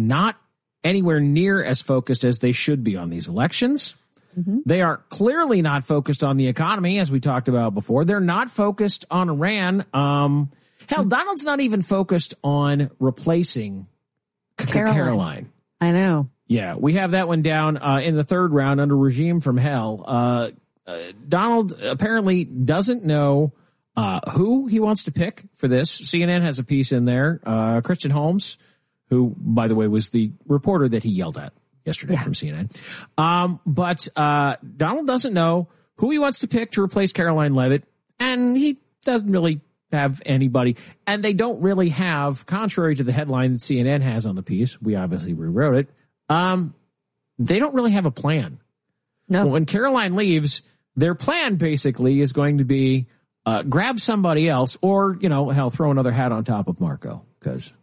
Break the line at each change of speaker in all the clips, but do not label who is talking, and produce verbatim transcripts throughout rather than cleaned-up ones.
not anywhere near as focused as they should be on these elections. Mm-hmm. They are clearly not focused on the economy, as we talked about before. They're not focused on Iran. Um, hell, Donald's not even focused on replacing Caroline. Caroline.
I know.
Yeah, we have that one down uh, in the third round under regime from hell. Uh, uh, Donald apparently doesn't know uh, who he wants to pick for this. C N N has a piece in there. Uh, Christian Holmes, who, by the way, was the reporter that he yelled at yesterday yeah. from C N N. Um, but uh, Donald doesn't know who he wants to pick to replace Caroline Leavitt, and he doesn't really have anybody. And they don't really have, contrary to the headline that C N N has on the piece, we obviously rewrote it, um, they don't really have a plan.
No.
When Caroline leaves, their plan basically is going to be uh, grab somebody else or, you know, hell, throw another hat on top of Marco, because...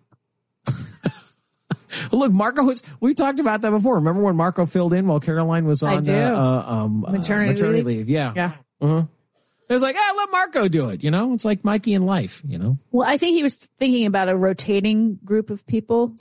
Look, Marco was, we talked about that before. Remember when Marco filled in while Caroline was on uh, uh, um,
maternity, uh, maternity leave?
leave? Yeah.
Yeah.
Uh-huh. It was like, ah, let Marco do it. You know, it's like Mikey in life, you know?
Well, I think he was thinking about a rotating group of people.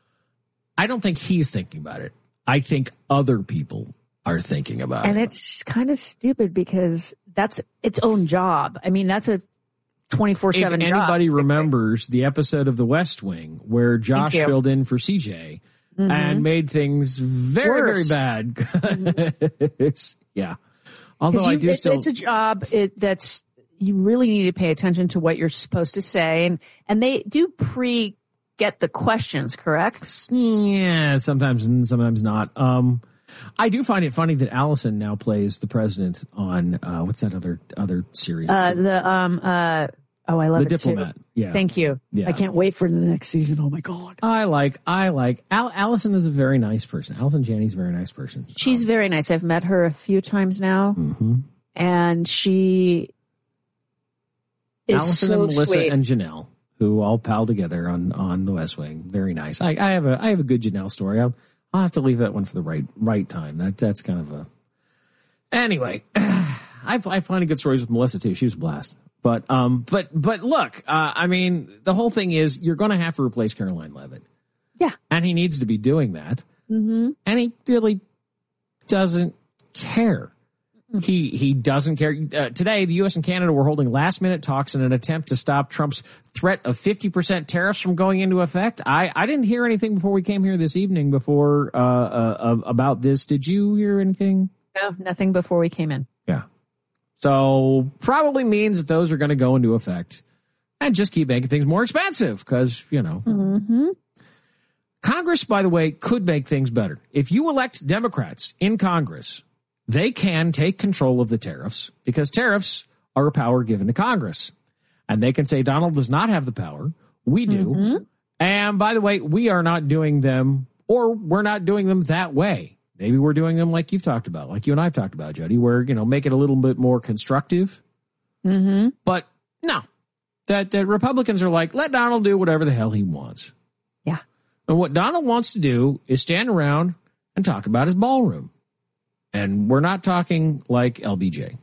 I don't think he's thinking about it. I think other people are thinking about
and
it.
And it's kind of stupid because that's its own job. I mean, that's a twenty-four seven
job. If anybody remembers the episode of The West Wing where Josh filled in for C J mm-hmm. and made things very, Worse. very bad. Mm-hmm. Yeah. Although you, I do
it's,
still.
It's a job it, that's, you really need to pay attention to what you're supposed to say. And, and they do pre get the questions, correct?
Yeah, sometimes and sometimes not. Um, I do find it funny that Allison now plays the president on uh, what's that other other series?
Uh, the um uh oh I love
the
it
Diplomat.
Too.
Yeah,
thank you.
Yeah.
I can't wait for the next season. Oh my god.
I like I like Al- Allison is a very nice person. Allison Janney's a very nice person.
She's um, very nice. I've met her a few times now,
mm-hmm.
and she is
Allison
so
and Melissa
sweet.
and Janelle, who all pal together on on The West Wing. Very nice. I, I have a I have a good Janelle story. I'll, I'll have to leave that one for the right right time. That that's kind of a. Anyway, I've I plenty of good stories with Melissa too. She was a blast. But um, but but look, uh, I mean, the whole thing is you're going to have to replace Caroline Leavitt.
Yeah,
and he needs to be doing that.
Mm-hmm.
And he really doesn't care. He he doesn't care. Uh, today, the U S and Canada were holding last-minute talks in an attempt to stop Trump's threat of fifty percent tariffs from going into effect. I, I didn't hear anything before we came here this evening before uh, uh, about this. Did you hear anything?
No, nothing before we came in.
Yeah. So probably means that those are going to go into effect and just keep making things more expensive because, you know.
Mm-hmm.
Congress, by the way, could make things better. If you elect Democrats in Congress, they can take control of the tariffs because tariffs are a power given to Congress. And they can say Donald does not have the power. We do. Mm-hmm. And by the way, we are not doing them or we're not doing them that way. Maybe we're doing them like you've talked about, like you and I've talked about, Jody, where, you know, make it a little bit more constructive.
Mm-hmm.
But no, that, that Republicans are like, let Donald do whatever the hell he wants.
Yeah.
And what Donald wants to do is stand around and talk about his ballroom. And we're not talking like L B J.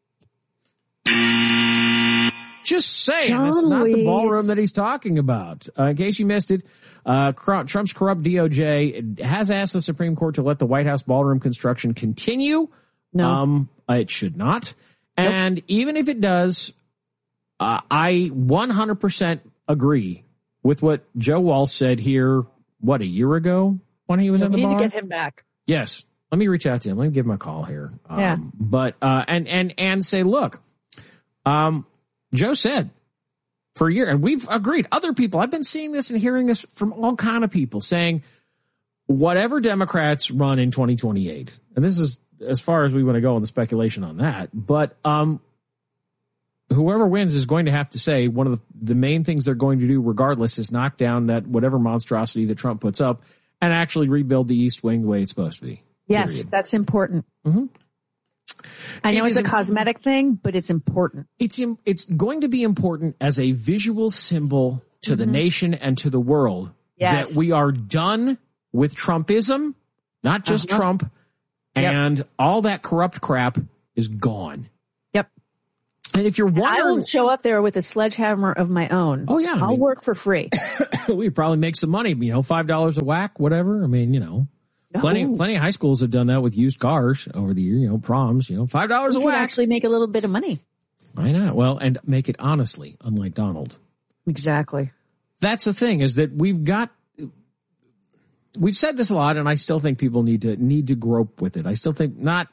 Just saying,
John
it's not
Louise.
the ballroom that he's talking about. Uh, in case you missed it, uh, Trump's corrupt D O J has asked the Supreme Court to let the White House ballroom construction continue.
No.
Um, it should not.
Nope.
And even if it does, uh, I one hundred percent agree with what Joe Walsh said here, what, a year ago when he was
we
in the
need
bar?
to get him back.
Yes. Let me reach out to him. Let me give him a call here. Um,
yeah.
But, uh, and, and, and say, look, um, Joe said for a year, and we've agreed, other people, I've been seeing this and hearing this from all kind of people saying whatever Democrats run in twenty twenty-eight, and this is as far as we want to go in the speculation on that, but, um, whoever wins is going to have to say one of the, the main things they're going to do regardless is knock down that whatever monstrosity that Trump puts up and actually rebuild the East Wing the way it's supposed to be.
Yes,
period.
That's important.
Mm-hmm.
I know
it
it's a
imp-
cosmetic thing, but it's important.
It's im- it's going to be important as a visual symbol to mm-hmm. the nation and to the world
yes.
that we are done with Trumpism, not just
uh-huh.
Trump, and yep. all that corrupt crap is gone.
Yep.
And if you're wondering,
I will show up there with a sledgehammer of my own.
Oh yeah, I
I'll
mean,
work for free.
we probably make some money. You know, five dollars a whack, whatever. I mean, you know, plenty,
Ooh.
plenty of high schools have done that with used cars over the year. You know, proms. You know, five dollars a
You can
whack.
actually make a little bit of money.
Why not? Well, and make it honestly, unlike Donald.
Exactly.
That's the thing, is that we've got. We've said this a lot, and I still think people need to need to grope with it. I still think not.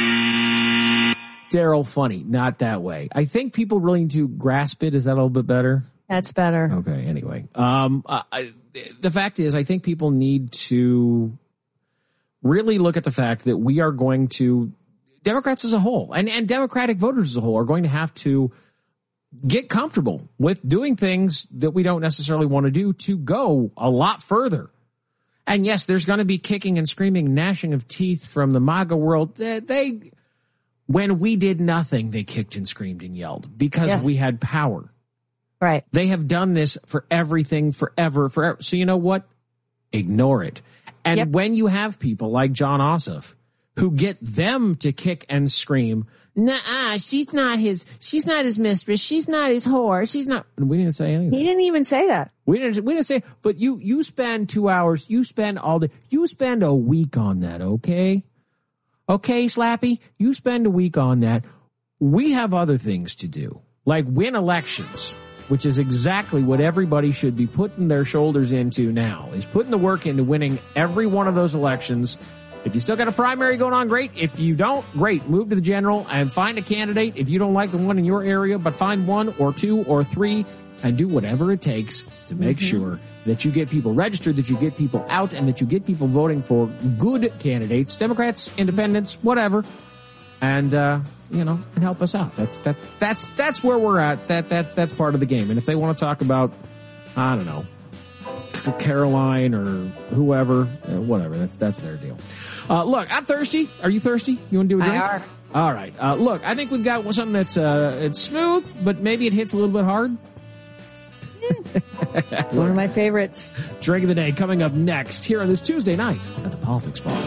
Daryl funny, not that way. I think people really need to grasp it. Is that a little bit better?
That's better.
Okay. Anyway, um, I, the fact is, I think people need to really look at the fact that we are going to, Democrats as a whole, and, and Democratic voters as a whole, are going to have to get comfortable with doing things that we don't necessarily want to do to go a lot further. And yes, there's going to be kicking and screaming, gnashing of teeth from the MAGA world. They, they when we did nothing, they kicked and screamed and yelled because
Yes.
we had power.
Right.
They have done this for everything, forever, forever. So you know what? Ignore it. And
Yep.
when you have people like John Ossoff who get them to kick and scream, "Nuh-uh, she's not his, she's not his mistress, she's not his whore, she's not," and we didn't say anything.
He didn't even say that.
We didn't, we didn't say, but you, you spend two hours, you spend all day, you spend a week on that, okay? Okay, Slappy, you spend a week on that. We have other things to do, like win elections, which is exactly what everybody should be putting their shoulders into now, is putting the work into winning every one of those elections. If you still got a primary going on, great. If you don't, great. Move to the general and find a candidate. If you don't like the one in your area, but find one or two or three and do whatever it takes to make mm-hmm. sure that you get people registered, that you get people out, and that you get people voting for good candidates, Democrats, independents, whatever, and uh, you know, and help us out. That's that's that's that's where we're at. That that's that's part of the game. And if they want to talk about, I don't know, Caroline or whoever, uh, whatever, that's that's their deal. Uh, look, I'm thirsty. Are you thirsty? You want to do a drink?
I are.
All right. Uh, look, I think we've got something that's uh, it's smooth, but maybe it hits a little bit hard.
One of my favorites.
Drink of the day coming up next here on this Tuesday night at the Politics Bar.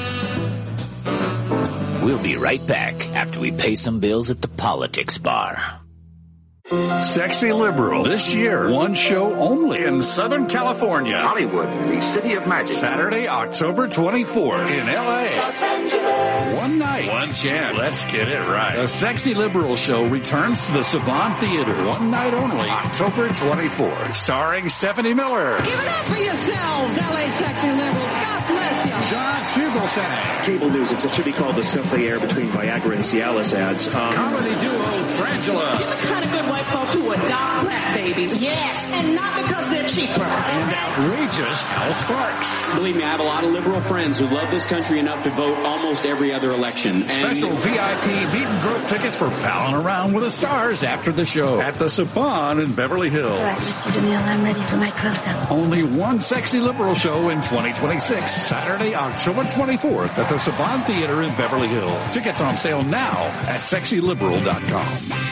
We'll be right back after we pay some bills at the Politics Bar.
Sexy Liberal. This year, one show only in Southern California.
Hollywood, the city of magic.
Saturday, October twenty-fourth in L A. One night, one chance. Let's get it right. The Sexy Liberal show returns to the Savant Theater. One night only, October twenty-fourth. Starring Stephanie Miller.
Give it up for yourselves, L A Sexy Liberals. God bless you.
John Fugelsang.
Cable news, it should be called the stuff they air between Viagra and Cialis ads. Um,
Comedy duo Frangela.
You're the kind of good white folks who adopt black babies. Yes. And not because they're cheaper.
And outrageous Al Sparks.
Believe me, I have a lot of liberal friends who love this country enough to vote almost every other election. And
Special V I P meet and grope tickets for palling around with the stars after the show at the Saban in Beverly Hills.
All right, Mister DeMille, I'm ready for my close-up.
Only one Sexy Liberal show in twenty twenty-six, Saturday, October twenty-fourth at the Saban Theater in Beverly Hills. Tickets on sale now at sexy liberal dot com.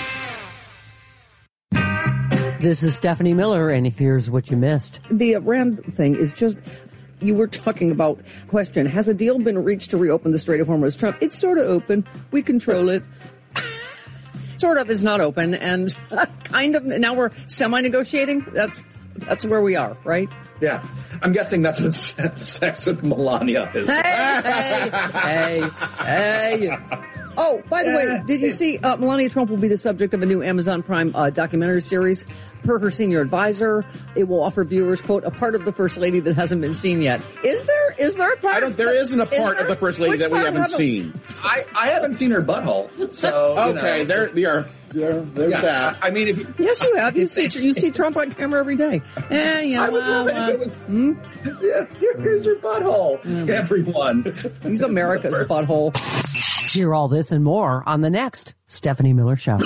This is Stephanie Miller, and here's what you missed.
The Iran thing is just, you were talking about, question, has a deal been reached to reopen the Strait of Hormuz? Trump, it's sort of open. We control it. Sort of is not open, and kind of, now we're semi-negotiating. That's that's where we are, right?
Yeah. I'm guessing that's what sex with Melania is.
Hey, hey, hey, hey. Oh, by the way, did you see uh, Melania Trump will be the subject of a new Amazon Prime uh, documentary series? Per her senior advisor, it will offer viewers, quote, a part of the First Lady that hasn't been seen yet. Is there? Is there a part?
I don't, there
that,
isn't a part
is
of the First Lady that we haven't, haven't seen. I, I haven't seen her butthole. So
okay,
you know.
there, there, there, there's
yeah,
that.
I, I mean, if you,
yes, you have. You see, you see Trump on camera every day. Eh, yeah,
I would
well,
love it if it was, hmm? yeah, here, here's your butthole, mm. everyone.
He's America's butthole.
Hear all this and more on the next Stephanie Miller Show.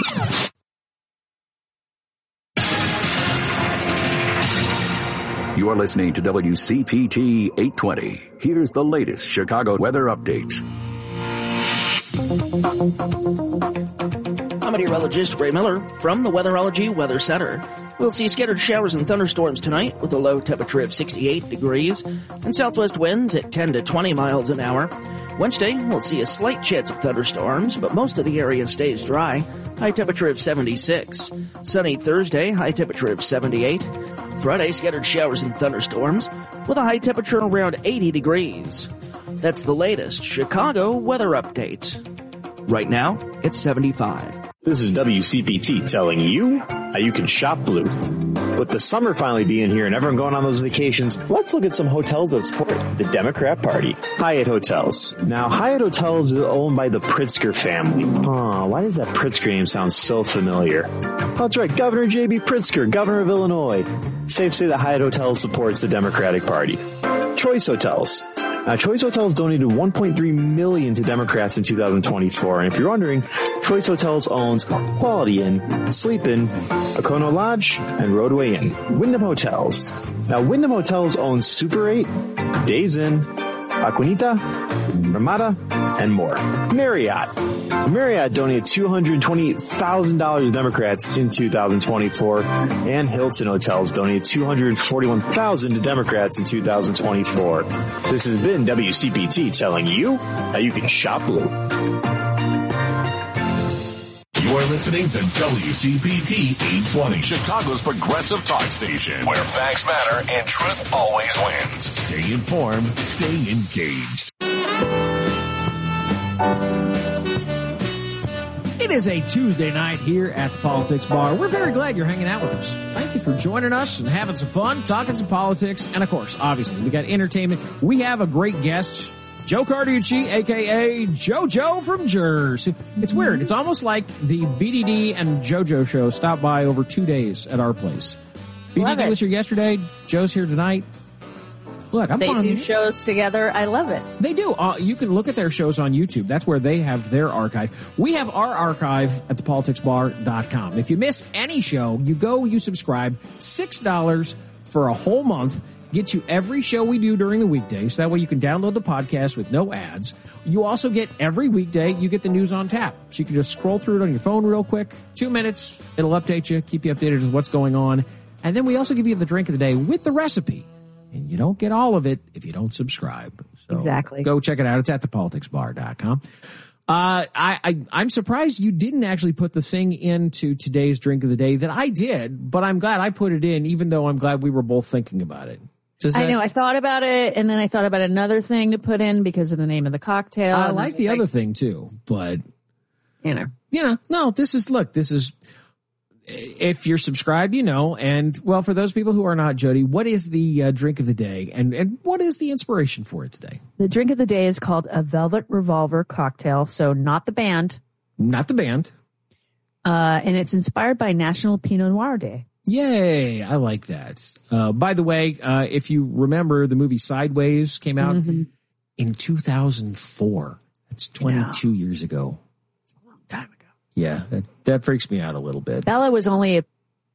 You are listening to W C P T eight twenty. Here's the latest Chicago weather updates.
I'm meteorologist Ray Miller from the Weatherology Weather Center. We'll see scattered showers and thunderstorms tonight with a low temperature of sixty-eight degrees and southwest winds at ten to twenty miles an hour. Wednesday, we'll see a slight chance of thunderstorms, but most of the area stays dry. high temperature of seventy-six. Sunny Thursday, high temperature of seventy-eight. Friday, scattered showers and thunderstorms with a high temperature around eighty degrees. That's the latest Chicago weather update. Right now, it's seventy-five.
This is W C P T telling you how you can shop blue. With the summer finally being here and everyone going on those vacations, let's look at some hotels that support the Democrat Party. Hyatt Hotels. Now, Hyatt Hotels is owned by the Pritzker family. Aw, why does that Pritzker name sound so familiar? That's right, Governor J B Pritzker, governor of Illinois. Safe to say that Hyatt Hotels supports the Democratic Party. Choice Hotels. Now, Choice Hotels donated one point three million dollars to Democrats in two thousand twenty-four. And if you're wondering, Choice Hotels owns Quality Inn, Sleep Inn, Okono Lodge, and Roadway Inn. Wyndham Hotels. Now, Wyndham Hotels owns Super eight, Days Inn, Aquinita, Ramada, and more. Marriott. Marriott donated two hundred twenty-eight thousand dollars to Democrats in two thousand twenty-four, and Hilton Hotels donated two hundred forty-one thousand dollars to Democrats in two thousand twenty-four. This has been W C P T telling you how you can shop blue.
You're listening to W C P T eight twenty, Chicago's progressive talk station, where facts matter and truth always wins. Stay informed, stay engaged.
It is a Tuesday night here at the Politics Bar. We're very glad you're hanging out with us. Thank you for joining us and having some fun, talking some politics. And, of course, obviously, we got entertainment. We have a great guest, Joe Carducci, a k a. JoJo from Jersey. It's weird. It's almost like the B D D and JoJo show stopped by over two days at our place. B D D was here yesterday. Joe's here tonight. Look, I'm
They
fine.
do shows together. I love it.
They do. Uh, you can look at their shows on YouTube. That's where they have their archive. We have our archive at the politics bar dot com. If you miss any show, you go, you subscribe. six dollars for a whole month. Gets you every show we do during the weekdays. That way you can download the podcast with no ads. You also get every weekday, you get the news on tap. So you can just scroll through it on your phone real quick. Two minutes. It'll update you, keep you updated as what's going on. And then we also give you the drink of the day with the recipe. And you don't get all of it if you don't subscribe. So
exactly.
Go check it out. It's at the politics bar dot com. Uh, I, I, I'm surprised you didn't actually put the thing into today's drink of the day that I did, but I'm glad I put it in, even though I'm glad we were both thinking about it. Does
I
that,
know. I thought about it, and then I thought about another thing to put in because of the name of the cocktail.
I like the other thing too, but
you know,
you know, no, this is, look, this is, if you're subscribed, you know, and well, for those people who are not, Jody, what is the uh, drink of the day, and, and what is the inspiration for it today?
The drink of the day is called a Velvet Revolver cocktail. So not the band.
Not the band.
Uh, and it's inspired by National Pinot Noir Day.
Yay. I like that. Uh, by the way, uh, if you remember, the movie Sideways came out mm-hmm. in two thousand four. That's twenty-two yeah. years ago.
It's a long time ago.
Yeah, that, that freaks me out a little bit.
Bella was only a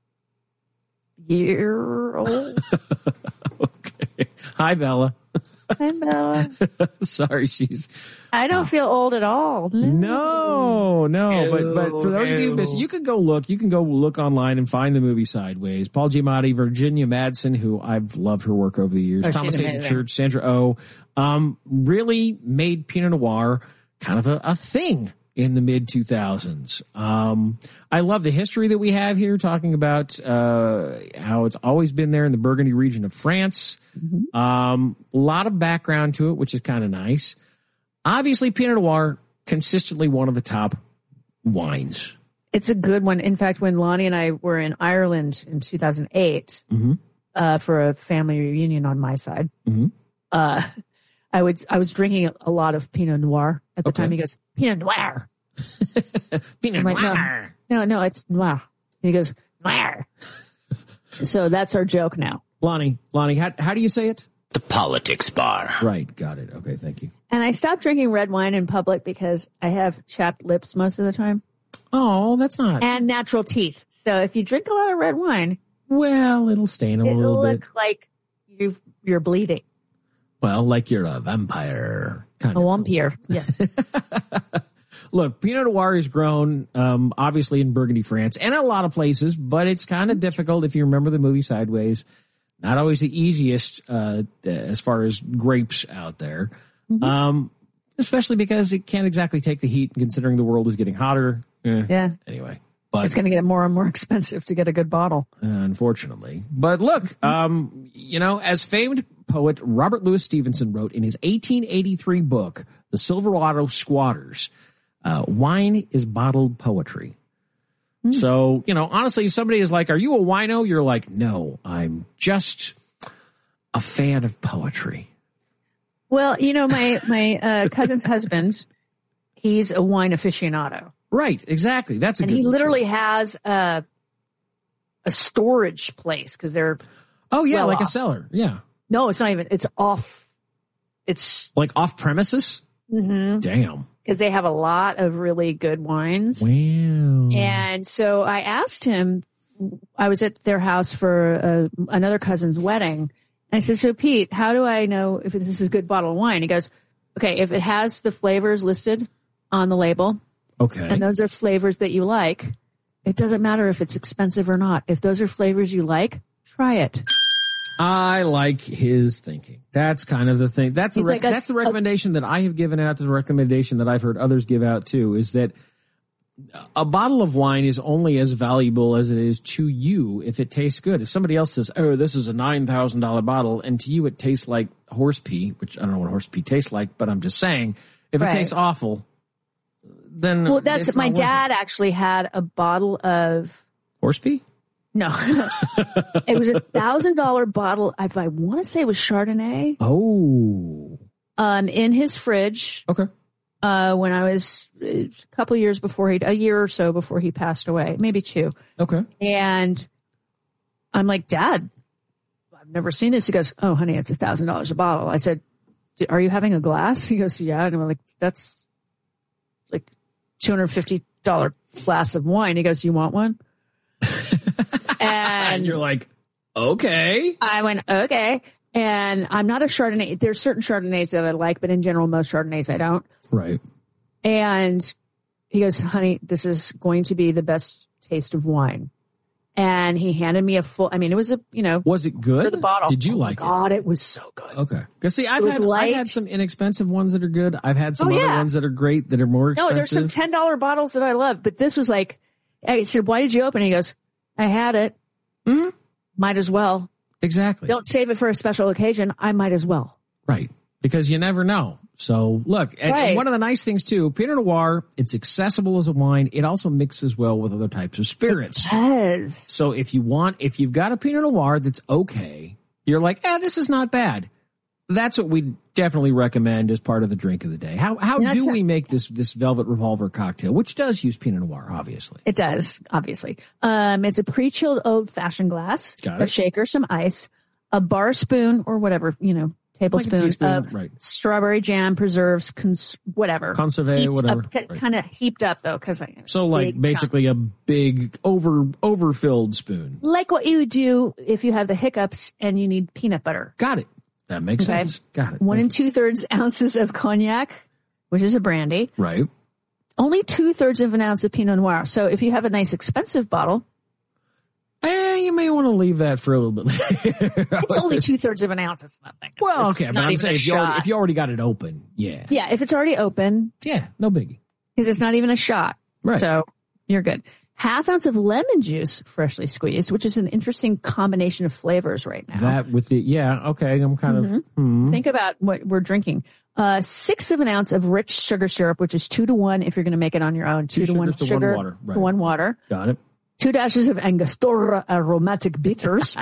year old.
Okay. Hi, Bella.
Hi, Bella.
Sorry, she's...
I don't uh, feel old at all.
No, no. But but for those ew. of you who miss, you can go look. You can go look online and find the movie Sideways. Paul Giamatti, Virginia Madsen, who I've loved her work over the years.
Oh,
Thomas Hayden Church, Sandra Oh, um, really made Pinot Noir kind of a, a thing in the mid two thousands. Um, I love the history that we have here, talking about uh, how it's always been there in the Burgundy region of France. Mm-hmm. Um, a lot of background to it, which is kind of nice. Obviously, Pinot Noir, consistently one of the top wines.
It's a good one. In fact, when Lonnie and I were in Ireland in two thousand eight mm-hmm. uh, for a family reunion on my side,
mm-hmm.
uh, I would I was drinking a lot of Pinot Noir at the
okay.
time. He goes, Pinot Noir.
Pinot
like,
Noir.
No, no, no, it's Noir. And he goes, Noir. So that's our joke now.
Lonnie, Lonnie, how, how do you say it?
The Politics Bar.
Right, got it. Okay, thank you.
And I stopped drinking red wine in public because I have chapped lips most of the time.
Oh, that's not.
And natural teeth. So if you drink a lot of red wine,
well, it'll stain a
it'll
little bit.
It'll look like you've, you're bleeding.
Well, like you're a vampire. Kind
a
of.
vampire, yes.
Look, Pinot Noir is grown, um, obviously in Burgundy, France, and a lot of places, but it's kind of difficult if you remember the movie Sideways. Not always the easiest uh, as far as grapes out there, mm-hmm. um, especially because it can't exactly take the heat, considering the world is getting hotter Eh,
Yeah.
Anyway. But,
it's going to get more and more expensive to get a good bottle.
Unfortunately. But look, um, you know, as famed poet Robert Louis Stevenson wrote in his eighteen eighty-three book, The Silverado Squatters, uh, wine is bottled poetry. Mm. So, you know, honestly, if somebody is like, are you a wino? You're like, no, I'm just a fan of poetry.
Well, you know, my, my uh, cousin's husband, he's a wine aficionado.
Right, exactly. That's a
and
good
he
one.
literally has a a storage place because they're
oh yeah,
well
like
off.
a cellar. Yeah.
No, it's not even. It's off. It's
like off premises.
Mm-hmm.
Damn.
Because they have a lot of really good wines.
Wow.
And so I asked him. I was at their house for a, another cousin's wedding, and I said, "So Pete, how do I know if this is a good bottle of wine?" He goes, "Okay, if it has the flavors listed on the label."
Okay.
And those are flavors that you like. It doesn't matter if it's expensive or not. If those are flavors you like, try it.
I like his thinking. That's kind of the thing. That's the rec- like a, that's the recommendation that I have given out. The recommendation that I've heard others give out too is that a bottle of wine is only as valuable as it is to you if it tastes good. If somebody else says, "Oh, this is a nine thousand dollar bottle," and to you it tastes like horse pee, which I don't know what horse pee tastes like, but I'm just saying, if
right.
it tastes awful. Then
well, that's my dad it. actually had a bottle of
horse pee.
No, it was a thousand dollar bottle. If I want to say it was Chardonnay.
Oh,
um, in his fridge.
Okay.
Uh, when I was a couple years before he, a year or so before he passed away, maybe two.
Okay.
And I'm like, Dad, I've never seen this. He goes, "Oh, honey, it's a thousand dollars a bottle." I said, "Are you having a glass?" He goes, "Yeah." And I'm like, "That's like two hundred fifty dollars glass of wine." He goes, "You want one?" and,
and you're like, okay.
I went, okay. And I'm not a Chardonnay. There's certain Chardonnays that I like, but in general, most Chardonnays I don't.
Right.
And he goes, "Honey, this is going to be the best taste of wine." And he handed me a full, I mean, it was a, you know.
Was it good?
For the bottle.
Did you
oh
like
God, it? God, it was so good.
Okay. Because see, I've had, I've had some inexpensive ones that are good. I've had some
oh,
other
yeah.
ones that are great that are more expensive.
No, there's some ten dollar bottles that I love, but this was like, I said, "Why did you open it?" He goes, "I had it.
Mm-hmm.
Might as well."
Exactly.
Don't save it for a special occasion. I might as well.
Right. Because you never know. So look, and,
right.
and one of the nice things too, Pinot Noir, it's accessible as a wine. It also mixes well with other types of spirits.
Yes.
So if you want, if you've got a Pinot Noir that's okay, you're like, eh, this is not bad. That's what we definitely recommend as part of the drink of the day. How how do we make this this Velvet Revolver cocktail, which does use Pinot Noir, obviously?
It does, obviously. Um, it's a pre-chilled old-fashioned glass,
got
a
it.
shaker, some ice, a bar spoon or whatever, you know, tablespoon
like a teaspoon,
of
right.
strawberry jam, preserves, cons- whatever.
Conserve,
Heaped
whatever.
Up, right. Kind of heaped up, though, because I...
So like basically chunk. a big over overfilled spoon.
Like what you would do if you have the hiccups and you need peanut butter.
Got it. That makes
okay.
sense. Got it.
One
Thank
and two-thirds ounces of cognac, which is a brandy.
Right.
Only two-thirds of an ounce of Pinot Noir. So if you have a nice expensive bottle...
Eh, you may want to leave that for a little bit later.
It's only two-thirds of an ounce. It's nothing.
Well,
it's
okay, but I'm saying if you, already, if you already got it open, yeah.
Yeah, if it's already open.
Yeah, no biggie.
Because it's not even a shot.
Right.
So you're good. Half ounce of lemon juice, freshly squeezed, which is an interesting combination of flavors right now.
That with the, yeah, okay, I'm kind
mm-hmm.
of, hmm.
Think about what we're drinking. Uh, six of an ounce of rich sugar syrup, which is two to one if you're going to make it on your own. Two, two to one
to
sugar
one water. Right.
to one water.
Got it.
Two dashes of Angostura aromatic bitters.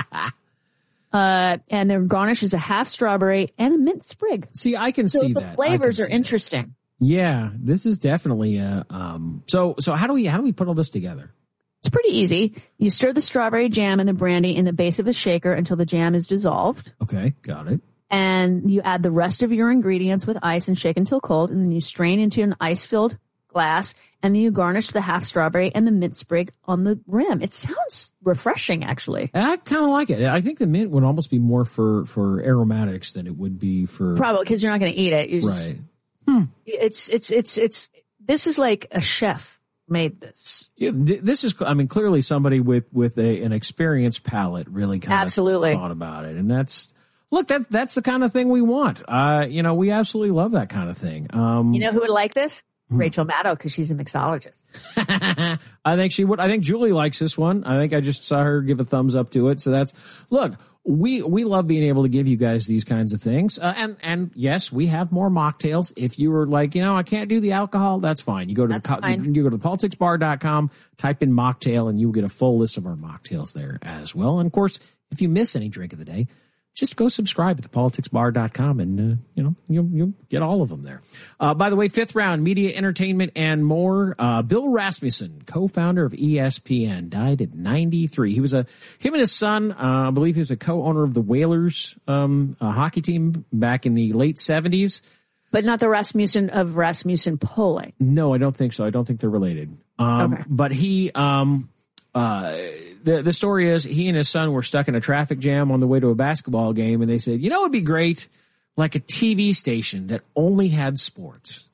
uh, and their garnish is a half strawberry and a mint sprig.
See, I can
so
see
the
that.
The flavors are
that.
interesting.
Yeah, this is definitely a, um, so, so how do we, how do we put all this together?
It's pretty easy. You stir the strawberry jam and the brandy in the base of the shaker until the jam is dissolved.
Okay, got it.
And you add the rest of your ingredients with ice and shake until cold. And then you strain into an ice-filled glass. And then you garnish the half strawberry and the mint sprig on the rim. It sounds refreshing, actually.
I kind of like it. I think the mint would almost be more for, for aromatics than it would be for...
Probably, because you're not going to eat it. You just,
right. Hmm.
It's, it's, it's, it's, this is like a chef made this.
Yeah, this is, I mean, clearly somebody with, with a, an experienced palate really kind
absolutely.
of thought about it. And that's, look, that, that's the kind of thing we want. Uh, you know, we absolutely love that kind of thing. Um,
you know who would like this? Rachel Maddow because she's a mixologist.
I think she would. I think Julie likes this one. I think I just saw her give a thumbs up to it. So that's, look, we, we love being able to give you guys these kinds of things. Uh, and, and yes, we have more mocktails. If you were like, you know, I can't do the alcohol, that's fine. You go to
That's
the,
fine.
you can go to politics bar dot com, type in mocktail, and you'll get a full list of our mocktails there as well. And of course, if you miss any drink of the day, just go subscribe at the politics bar dot com and, uh, you know, you'll, you'll get all of them there. Uh, by the way, fifth round, media, entertainment, and more. Uh, Bill Rasmussen, co-founder of E S P N, died at ninety-three. He was a, him and his son, uh, I believe he was a co-owner of the Whalers, um, uh, hockey team back in the late seventies.
But not the Rasmussen of Rasmussen Polling.
No, I don't think so. I don't think they're related. Um,
Okay.
but he, um, Uh, the, the story is he and his son were stuck in a traffic jam on the way to a basketball game. And they said, you know, it'd be great, like a T V station that only had sports.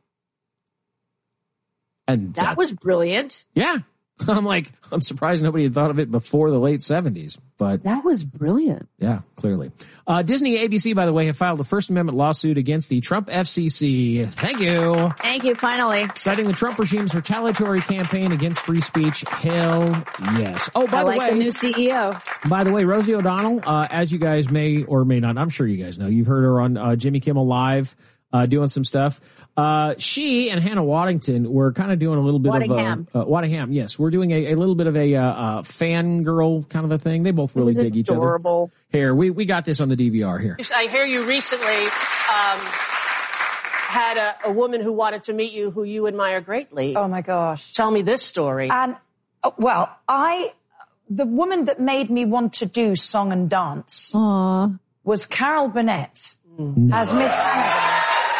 And
That,
that
was brilliant.
yeah. I'm like, I'm surprised nobody had thought of it before the late seventies, but
That was brilliant.
yeah, clearly. Uh, Disney A B C, by the way, have filed a First Amendment lawsuit against the Trump F C C. Thank you.
Thank you, finally.
Citing the Trump regime's retaliatory campaign against free speech. Hell yes. Oh, by
I
the
like
way,
the new C E O.
by the way, Rosie O'Donnell, uh, as you guys may or may not, I'm sure you guys know, you've heard her on uh, Jimmy Kimmel Live, uh, doing some stuff. Uh, she and Hannah Waddington were kind of doing a little bit
Waddingham.
of a, uh, Waddingham. Yes. We're doing a, a little bit of a, uh, uh, fangirl kind of a thing. They both really
It was
dig
adorable.
each other. Here, we, we got this on the D V R here.
I hear you recently um, had a, a woman who wanted to meet you who you admire greatly.
Oh, my gosh.
Tell me this story.
And, uh, well, I, the woman that made me want to do song and dance
Aww.
was Carol Burnett
Mm.
as Miss Hannigan.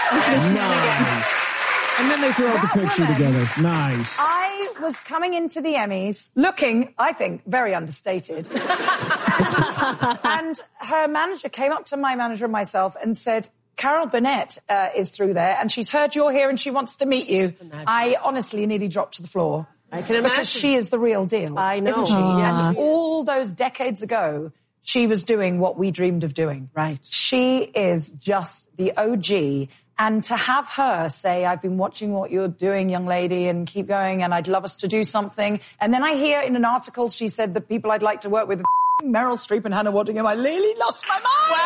Nice. And then they throw out the
That
picture
woman-
together. Nice.
I was coming into the Emmys looking, I think, very understated. and, and her manager came up to my manager and myself and said, Carol Burnett uh, is through there and she's heard you're here and she wants to meet you.
Imagine.
I honestly nearly dropped to the floor.
I can imagine.
Because she is the real deal.
I know.
Isn't she?
Aww.
And
Yes, she is.
all those decades ago, she was doing what we dreamed of doing.
Right.
She is just the O G. And to have her say, I've been watching what you're doing, young lady, and keep going, and I'd love us to do something. And then I hear in an article she said the people I'd like to work with are Meryl Streep and Hannah Waddingham. I really lost my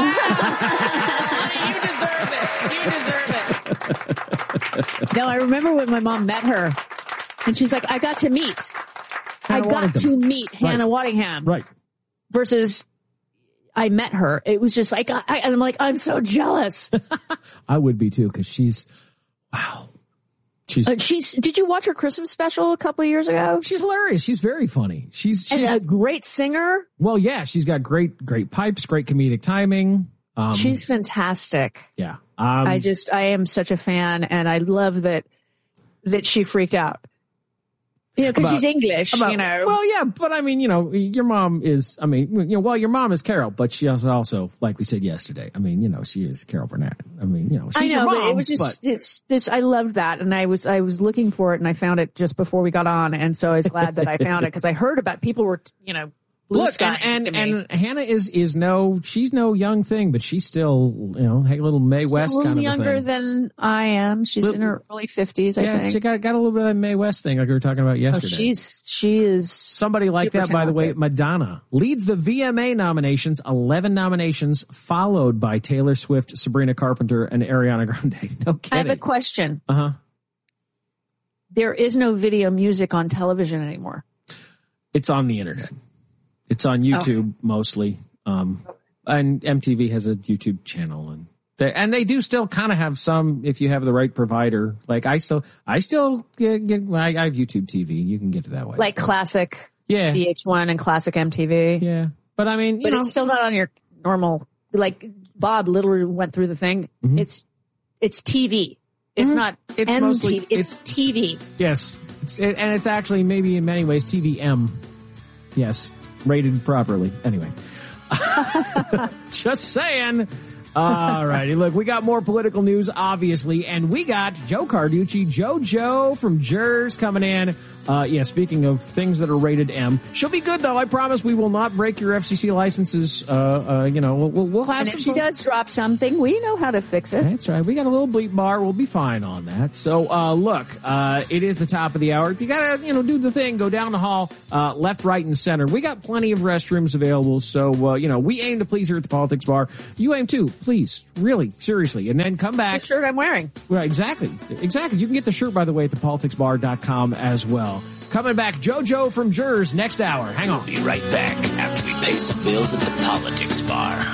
mind.
You deserve it. You deserve it.
No, I remember when my mom met her, and she's like, I got to meet.
Hannah
I got
Waddingham.
to meet
Right.
Hannah Waddingham.
Right.
Versus I met her. It was just like, I, I, and I'm like, I'm so jealous.
I would be too, because she's, wow. She's,
Uh, she's. Did you watch her Christmas special a couple of years ago?
she's hilarious. She's very funny. She's,
And
she's,
a great singer.
well, yeah, she's got great, great pipes, great comedic timing. Um,
She's fantastic.
yeah. Um,
I just, I am such a fan, and I love that that she freaked out. You know, because
About-
she's English.
about-
you know,
Well, yeah, but I mean, you know, your mom is, I mean, you know, well, your mom is Carol, but she is also, like we said yesterday, I mean, you know, she is Carol Burnett. I mean, you know, she's
I know,
your mom,
but it was just,
but-
it's this, I loved that. And I was, I was looking for it, and I found it just before we got on. And so I was glad that I found it, because I heard about people were, you know, blue
Look,
sky
and,
to
and,
me.
and Hannah is, is no, she's no young thing, but she's still, you know, a little Mae West
She's a little
kind of a
younger
thing.
than I am. She's
Little-
in her early fifties, I
yeah,
think.
she got, got a little bit of that Mae West thing like we were talking about
Oh,
yesterday.
she's, she is
Somebody like
super
that, by the way,
talented.
Madonna leads the V M A nominations, eleven nominations, followed by Taylor Swift, Sabrina Carpenter, and Ariana Grande. No
I have a
kidding.
question.
Uh-huh.
There is no video music on television anymore.
It's on the internet. It's on YouTube mostly. Um, and M T V has a YouTube channel, and they, and they do still kind of have some if you have the right provider. Like I still, I still get, get I, I have YouTube T V. You can get it that way.
Like classic
Yeah.
V H one and classic M T V.
Yeah. But I mean, you
But
know,
it's still not on your normal, like Bob literally went through the thing.
Mhm.
It's, it's T V. It's
Mhm.
not
It's
M T V.
mostly-
it's,
it's-
T V.
yes, it's, it, and it's actually maybe in many ways T V M. Yes, rated properly. Anyway, just saying. All righty. Look, we got more political news, obviously, and we got Joe Carducci, JoJo from Jers coming in. Uh, yeah, speaking of things that are rated M. She'll be good, though. I promise we will not break your F C C licenses. Uh, uh, you know, we'll, we'll have
and
some
if she
fun.
does drop something, we know how to fix it.
That's right. We got a little bleep bar. We'll be fine on that. So, uh, look, uh, it is the top of the hour. If you gotta, you know, do the thing, go down the hall, uh, left, right, and center. We got plenty of restrooms available. So, uh, you know, we aim to please here at the Politics Bar. You aim too. Please. Really. Seriously. And then come back.
The shirt I'm wearing.
Right. Exactly. Exactly. You can get the shirt, by the way, at the politics bar dot com as well. Coming back, JoJo from Jers next hour. Hang on.
We'll be right back after we pay some bills at the Politics Bar.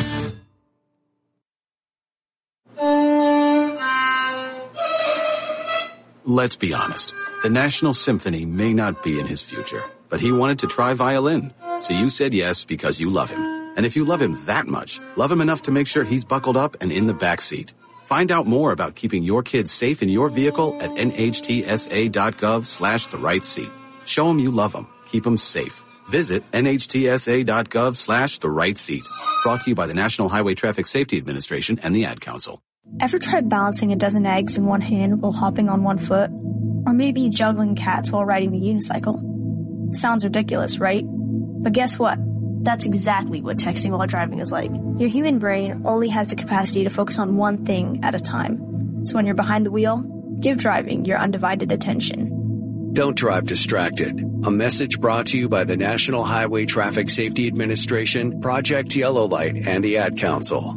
Let's be honest. The National Symphony may not be in his future, but he wanted to try violin. So you said yes because you love him. And if you love him that much, love him enough to make sure he's buckled up and in the back seat. Find out more about keeping your kids safe in your vehicle at nhtsa.gov slash the right seat. Show them you love them. Keep them safe. Visit nhtsa.gov slash the right seat. Brought to you by the National Highway Traffic Safety Administration and the Ad Council.
Ever tried balancing a dozen eggs in one hand while hopping on one foot? Or maybe juggling cats while riding the unicycle? Sounds ridiculous, right? But guess what? That's exactly what texting while driving is like. Your human brain only has the capacity to focus on one thing at a time. So when you're behind the wheel, give driving your undivided attention.
Don't drive distracted. A message brought to you by the National Highway Traffic Safety Administration, Project Yellow Light, and the Ad Council.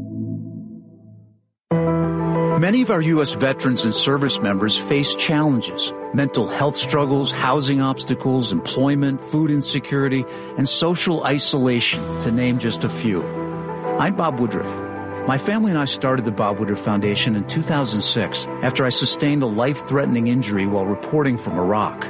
Many of our U S veterans and service members face challenges: mental health struggles, housing obstacles, employment, food insecurity, and social isolation, to name just a few. I'm Bob Woodruff. My family and I started the Bob Woodruff Foundation in two thousand six after I sustained a life-threatening injury while reporting from Iraq.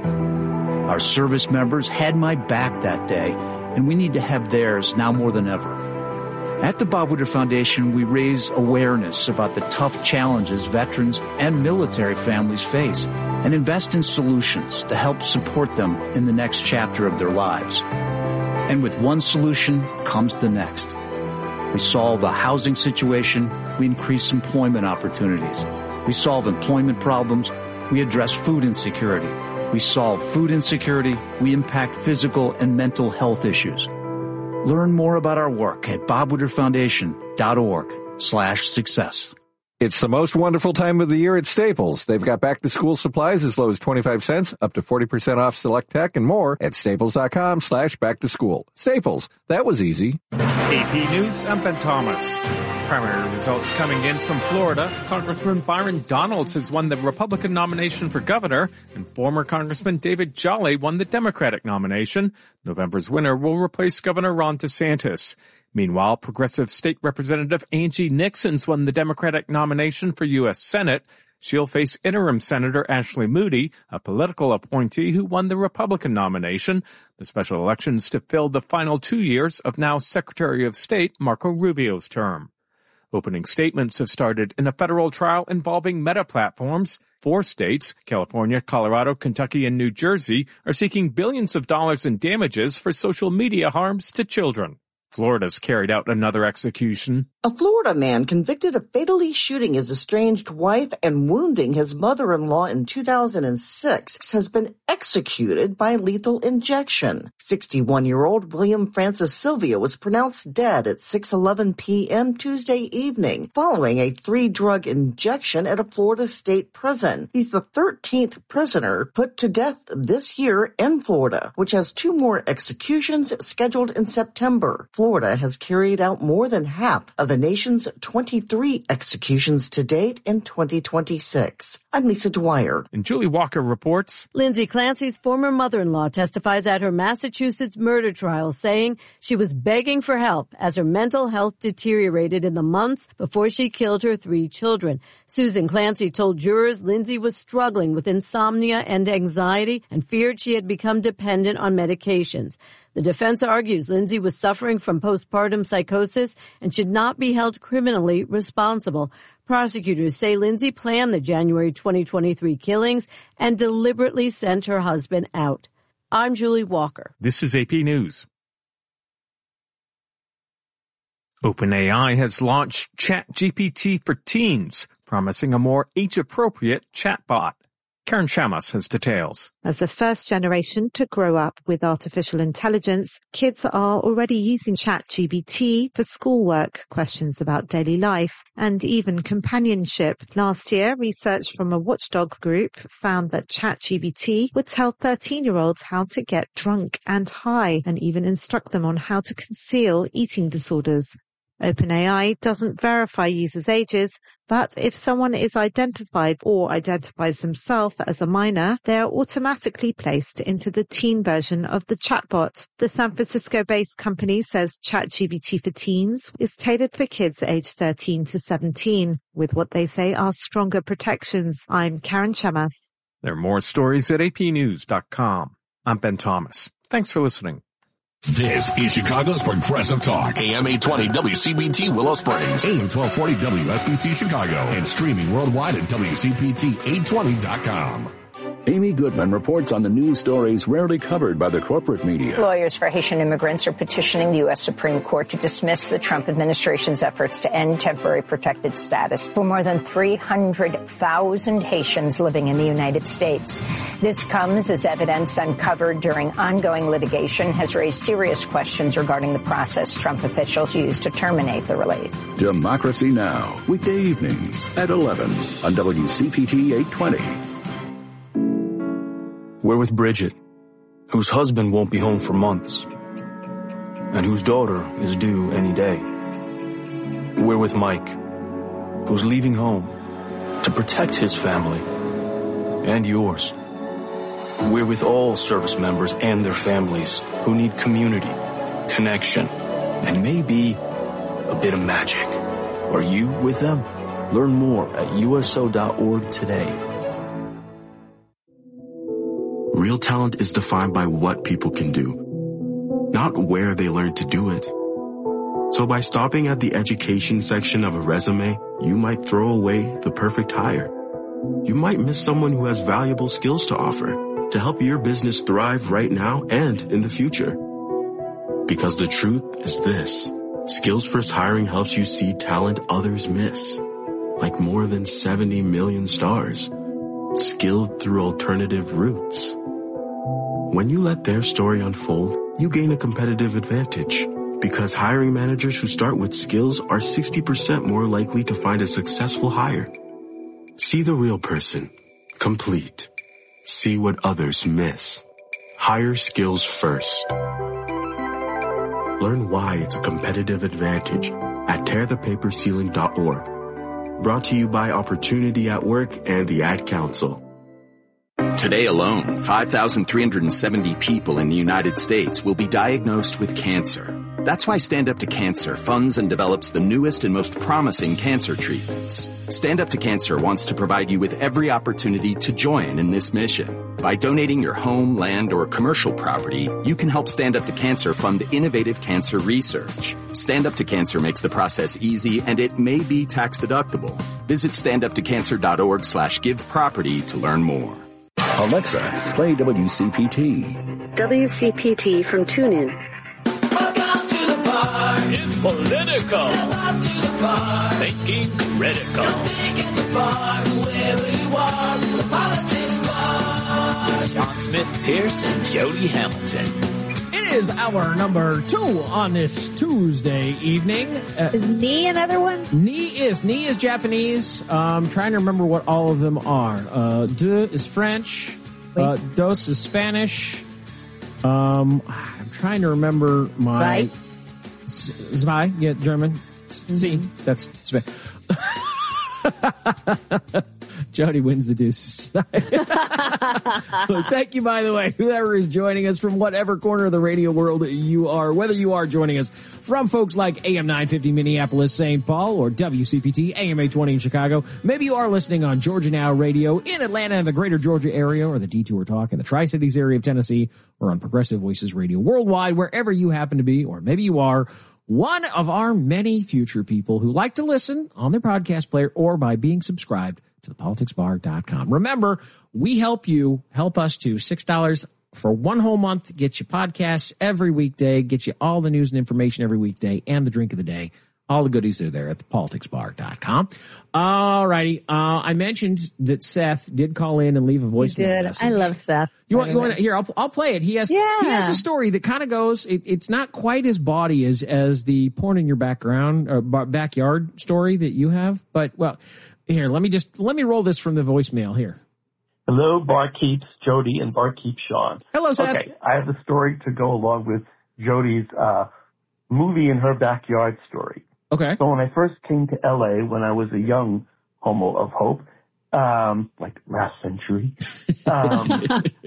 Our service members had my back that day, and we need to have theirs now more than ever. At the Bob Woodruff Foundation, we raise awareness about the tough challenges veterans and military families face and invest in solutions to help support them in the next chapter of their lives. And with one solution comes the next. We solve a housing situation, we increase employment opportunities. We solve employment problems, we address food insecurity. We solve food insecurity, we impact physical and mental health issues. Learn more about our work at bobwoodrufffoundation.org slash success.
It's the most wonderful time of the year at Staples. They've got back-to-school supplies as low as twenty-five cents, up to forty percent off select tech, and more at staples.com slash back-to-school. Staples, that was easy.
A P News, I'm Ben Thomas. Primary results coming in from Florida. Congressman Byron Donalds has won the Republican nomination for governor, and former Congressman David Jolly won the Democratic nomination. November's winner will replace Governor Ron DeSantis. Meanwhile, progressive state representative Angie Nixon's won the Democratic nomination for U S Senate. She'll face interim Senator Ashley Moody, a political appointee who won the Republican nomination. The special elections to fill the final two years of now Secretary of State Marco Rubio's term. Opening statements have started in a federal trial involving Meta Platforms. Four states, California, Colorado, Kentucky, and New Jersey, are seeking billions of dollars in damages for social media harms to children. Florida's carried out another execution.
A Florida man convicted of fatally shooting his estranged wife and wounding his mother-in-law in two thousand six has been executed by lethal injection. sixty-one-year-old William Francis Sylvia was pronounced dead at six eleven p.m. Tuesday evening following a three-drug injection at a Florida state prison. He's the thirteenth prisoner put to death this year in Florida, which has two more executions scheduled in September. Florida has carried out more than half of the nation's twenty-three executions to date in twenty twenty-six. I'm Lisa Dwyer.
And Julie Walker reports.
Lindsay Clancy's former mother-in-law testifies at her Massachusetts murder trial, saying she was begging for help as her mental health deteriorated in the months before she killed her three children. Susan Clancy told jurors Lindsay was struggling with insomnia and anxiety and feared she had become dependent on medications. The defense argues Lindsay was suffering from postpartum psychosis and should not be held criminally responsible. Prosecutors say Lindsay planned the January twenty twenty-three killings and deliberately sent her husband out. I'm Julie Walker.
This is A P News. OpenAI has launched ChatGPT for teens, promising a more age-appropriate chatbot. Karen Shamas has details.
As the first generation to grow up with artificial intelligence, kids are already using ChatGPT for schoolwork, questions about daily life, and even companionship. Last year, research from a watchdog group found that ChatGPT would tell thirteen-year-olds how to get drunk and high, and even instruct them on how to conceal eating disorders. OpenAI doesn't verify users' ages, but if someone is identified or identifies themselves as a minor, they are automatically placed into the teen version of the chatbot. The San Francisco-based company says ChatGPT for teens is tailored for kids aged thirteen to seventeen, with what they say are stronger protections. I'm Karen Shamas.
There are more stories at A P news dot com. I'm Ben Thomas. Thanks for listening.
This is Chicago's Progressive Talk. A M eight twenty W C B T Willow Springs. A M twelve forty W S B C Chicago. And streaming worldwide at W C P T eight twenty dot com.
Amy Goodman reports on the news stories rarely covered by the corporate media.
Lawyers for Haitian immigrants are petitioning the U S Supreme Court to dismiss the Trump administration's efforts to end temporary protected status for more than three hundred thousand Haitians living in the United States. This comes as evidence uncovered during ongoing litigation has raised serious questions regarding the process Trump officials used to terminate the relief.
Democracy Now! Weekday evenings at eleven on W C P T eight twenty.
We're with Bridget, whose husband won't be home for months, and whose daughter is due any day. We're with Mike, who's leaving home to protect his family and yours. We're with all service members and their families who need community, connection, and maybe a bit of magic. Are you with them? Learn more at U S O dot org today.
Real talent is defined by what people can do, not where they learn to do it. So by stopping at the education section of a resume, you might throw away the perfect hire. You might miss someone who has valuable skills to offer to help your business thrive right now and in the future. Because the truth is this: Skills First Hiring helps you see talent others miss, like more than seventy million stars, skilled through alternative routes. When you let their story unfold, you gain a competitive advantage, because hiring managers who start with skills are sixty percent more likely to find a successful hire. See the real person, complete. See what others miss. Hire skills first. Learn why it's a competitive advantage at tear the paper ceiling dot org. Brought to you by Opportunity at Work and the Ad Council.
Today alone, five thousand three hundred seventy people in the United States will be diagnosed with cancer. That's why Stand Up to Cancer funds and develops the newest and most promising cancer treatments. Stand Up to Cancer wants to provide you with every opportunity to join in this mission. By donating your home, land, or commercial property, you can help Stand Up to Cancer fund innovative cancer research. Stand Up to Cancer makes the process easy, and it may be tax deductible. Visit stand up to cancer dot org slash give property to learn more.
Alexa, play W C P T.
W C P T from TuneIn.
Welcome to the bar. It's political. Step up to the bar. Thinking critical. You're thinking the bar. Wherever you are, the politics bar. Sean Smith Pierce and Jody Hamilton.
It is our number two on this Tuesday evening. Uh,
is Ni another one?
Ni is. Ni is Japanese. Um, trying to remember what all of them are. Uh, de is French. Uh, dos is Spanish. Um, I'm trying to remember my...
Right.
Zwei, yeah, German. See, mm-hmm. That's Spanish. Jody wins the deuces. Thank you, by the way, whoever is joining us from whatever corner of the radio world you are, whether you are joining us from folks like A M nine fifty Minneapolis, Saint Paul, or W C P T A M eight twenty in Chicago. Maybe you are listening on Georgia Now Radio in Atlanta and the greater Georgia area, or the Detour Talk in the Tri-Cities area of Tennessee, or on Progressive Voices Radio worldwide, wherever you happen to be, or maybe you are one of our many future people who like to listen on their podcast player or by being subscribed to the politics bar dot com. Remember, we help you, help us too. six dollars for one whole month, get you podcasts every weekday, get you all the news and information every weekday, and the drink of the day All the goodies are there at the politics bar dot com. All righty. Uh, I mentioned that Seth did call in and leave a voicemail
did.
message.
I love Seth.
You want? You want? Here, I'll I'll play it. He has.
Yeah.
He has a story that kind of goes. It, it's not quite as bawdy as as the porn in your background or backyard story that you have. But well, here, let me just let me roll this from the voicemail here.
Hello, Barkeeps Jody and Barkeep Sean.
Hello, Seth.
Okay, I have a story to go along with Jody's uh, movie in her backyard story.
Okay.
So when I first came to L A when I was a young homo of hope, um, like last century, um,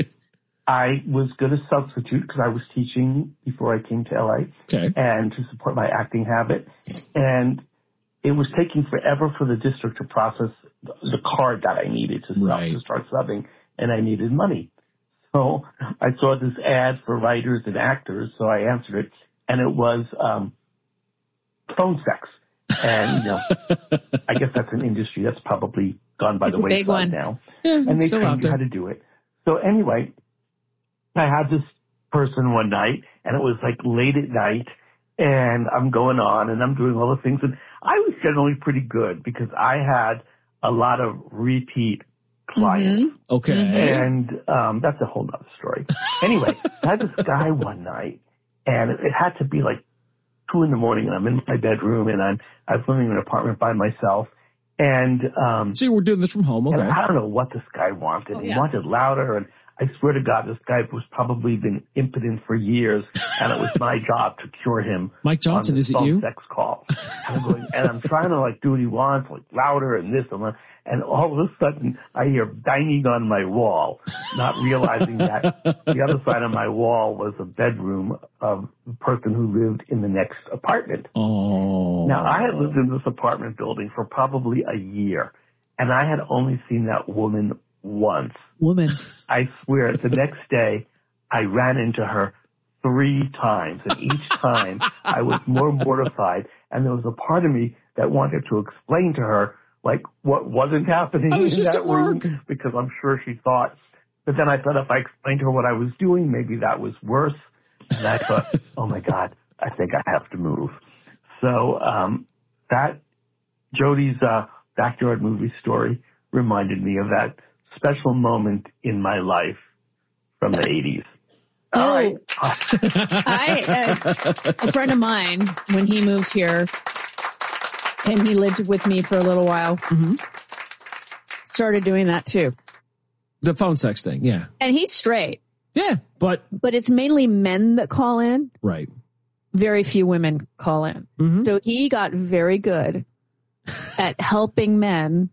I was going to substitute because I was teaching before I came to L A
okay.
and to support my acting habit. And it was taking forever for the district to process the, the card that I needed to,
right.
to start subbing, and I needed money. So I saw this ad for writers and actors, so I answered it, and it was um, phone sex. And, you know, I guess that's an industry that's probably gone by
it's
the
a big
wayside
one.
now.
Yeah,
and they
still
trained
out
you
there.
how to do it. So anyway, I had this person one night, and it was like late at night, and I'm going on, and I'm doing all the things. And I was generally pretty good because I had a lot of repeat clients.
Mm-hmm.
Okay.
And um, that's a whole nother story. Anyway, I had this guy one night, and it, it had to be like two in the morning, and I'm in my bedroom, and I'm I was living in an apartment by myself. And um,
so you were doing this from home, okay?
And I don't know what this guy wanted.
Oh,
he
yeah.
wanted louder, and I swear to God, this guy was probably been impotent for years, and it was my job to cure him.
Mike Johnson,
on
is it
phone
you?
Sex call, and I'm, going, and I'm trying to like do what he wants, like louder and this and that. And all of a sudden, I hear banging on my wall, not realizing that the other side of my wall was a bedroom of the person who lived in the next apartment.
Oh.
Now, I had lived in this apartment building for probably a year, and I had only seen that woman once.
Woman.
I swear, the next day, I ran into her three times, and each time I was more mortified, and there was a part of me that wanted to explain to her like what wasn't happening
I was
in
just
that
at work.
room, because I'm sure she thought. But then I thought if I explained to her what I was doing, maybe that was worse. And I thought, oh my God, I think I have to move. So um, that Jody's uh, backyard movie story reminded me of that special moment in my life from the eighties. All
Oh.
right.
I, uh, a friend of mine, when he moved here, and he lived with me for a little while,
Mm-hmm.
started doing that too.
The phone sex thing, yeah.
And he's straight.
Yeah, but...
But it's mainly men that call in.
Right.
Very few women call in.
Mm-hmm.
So he got very good at helping men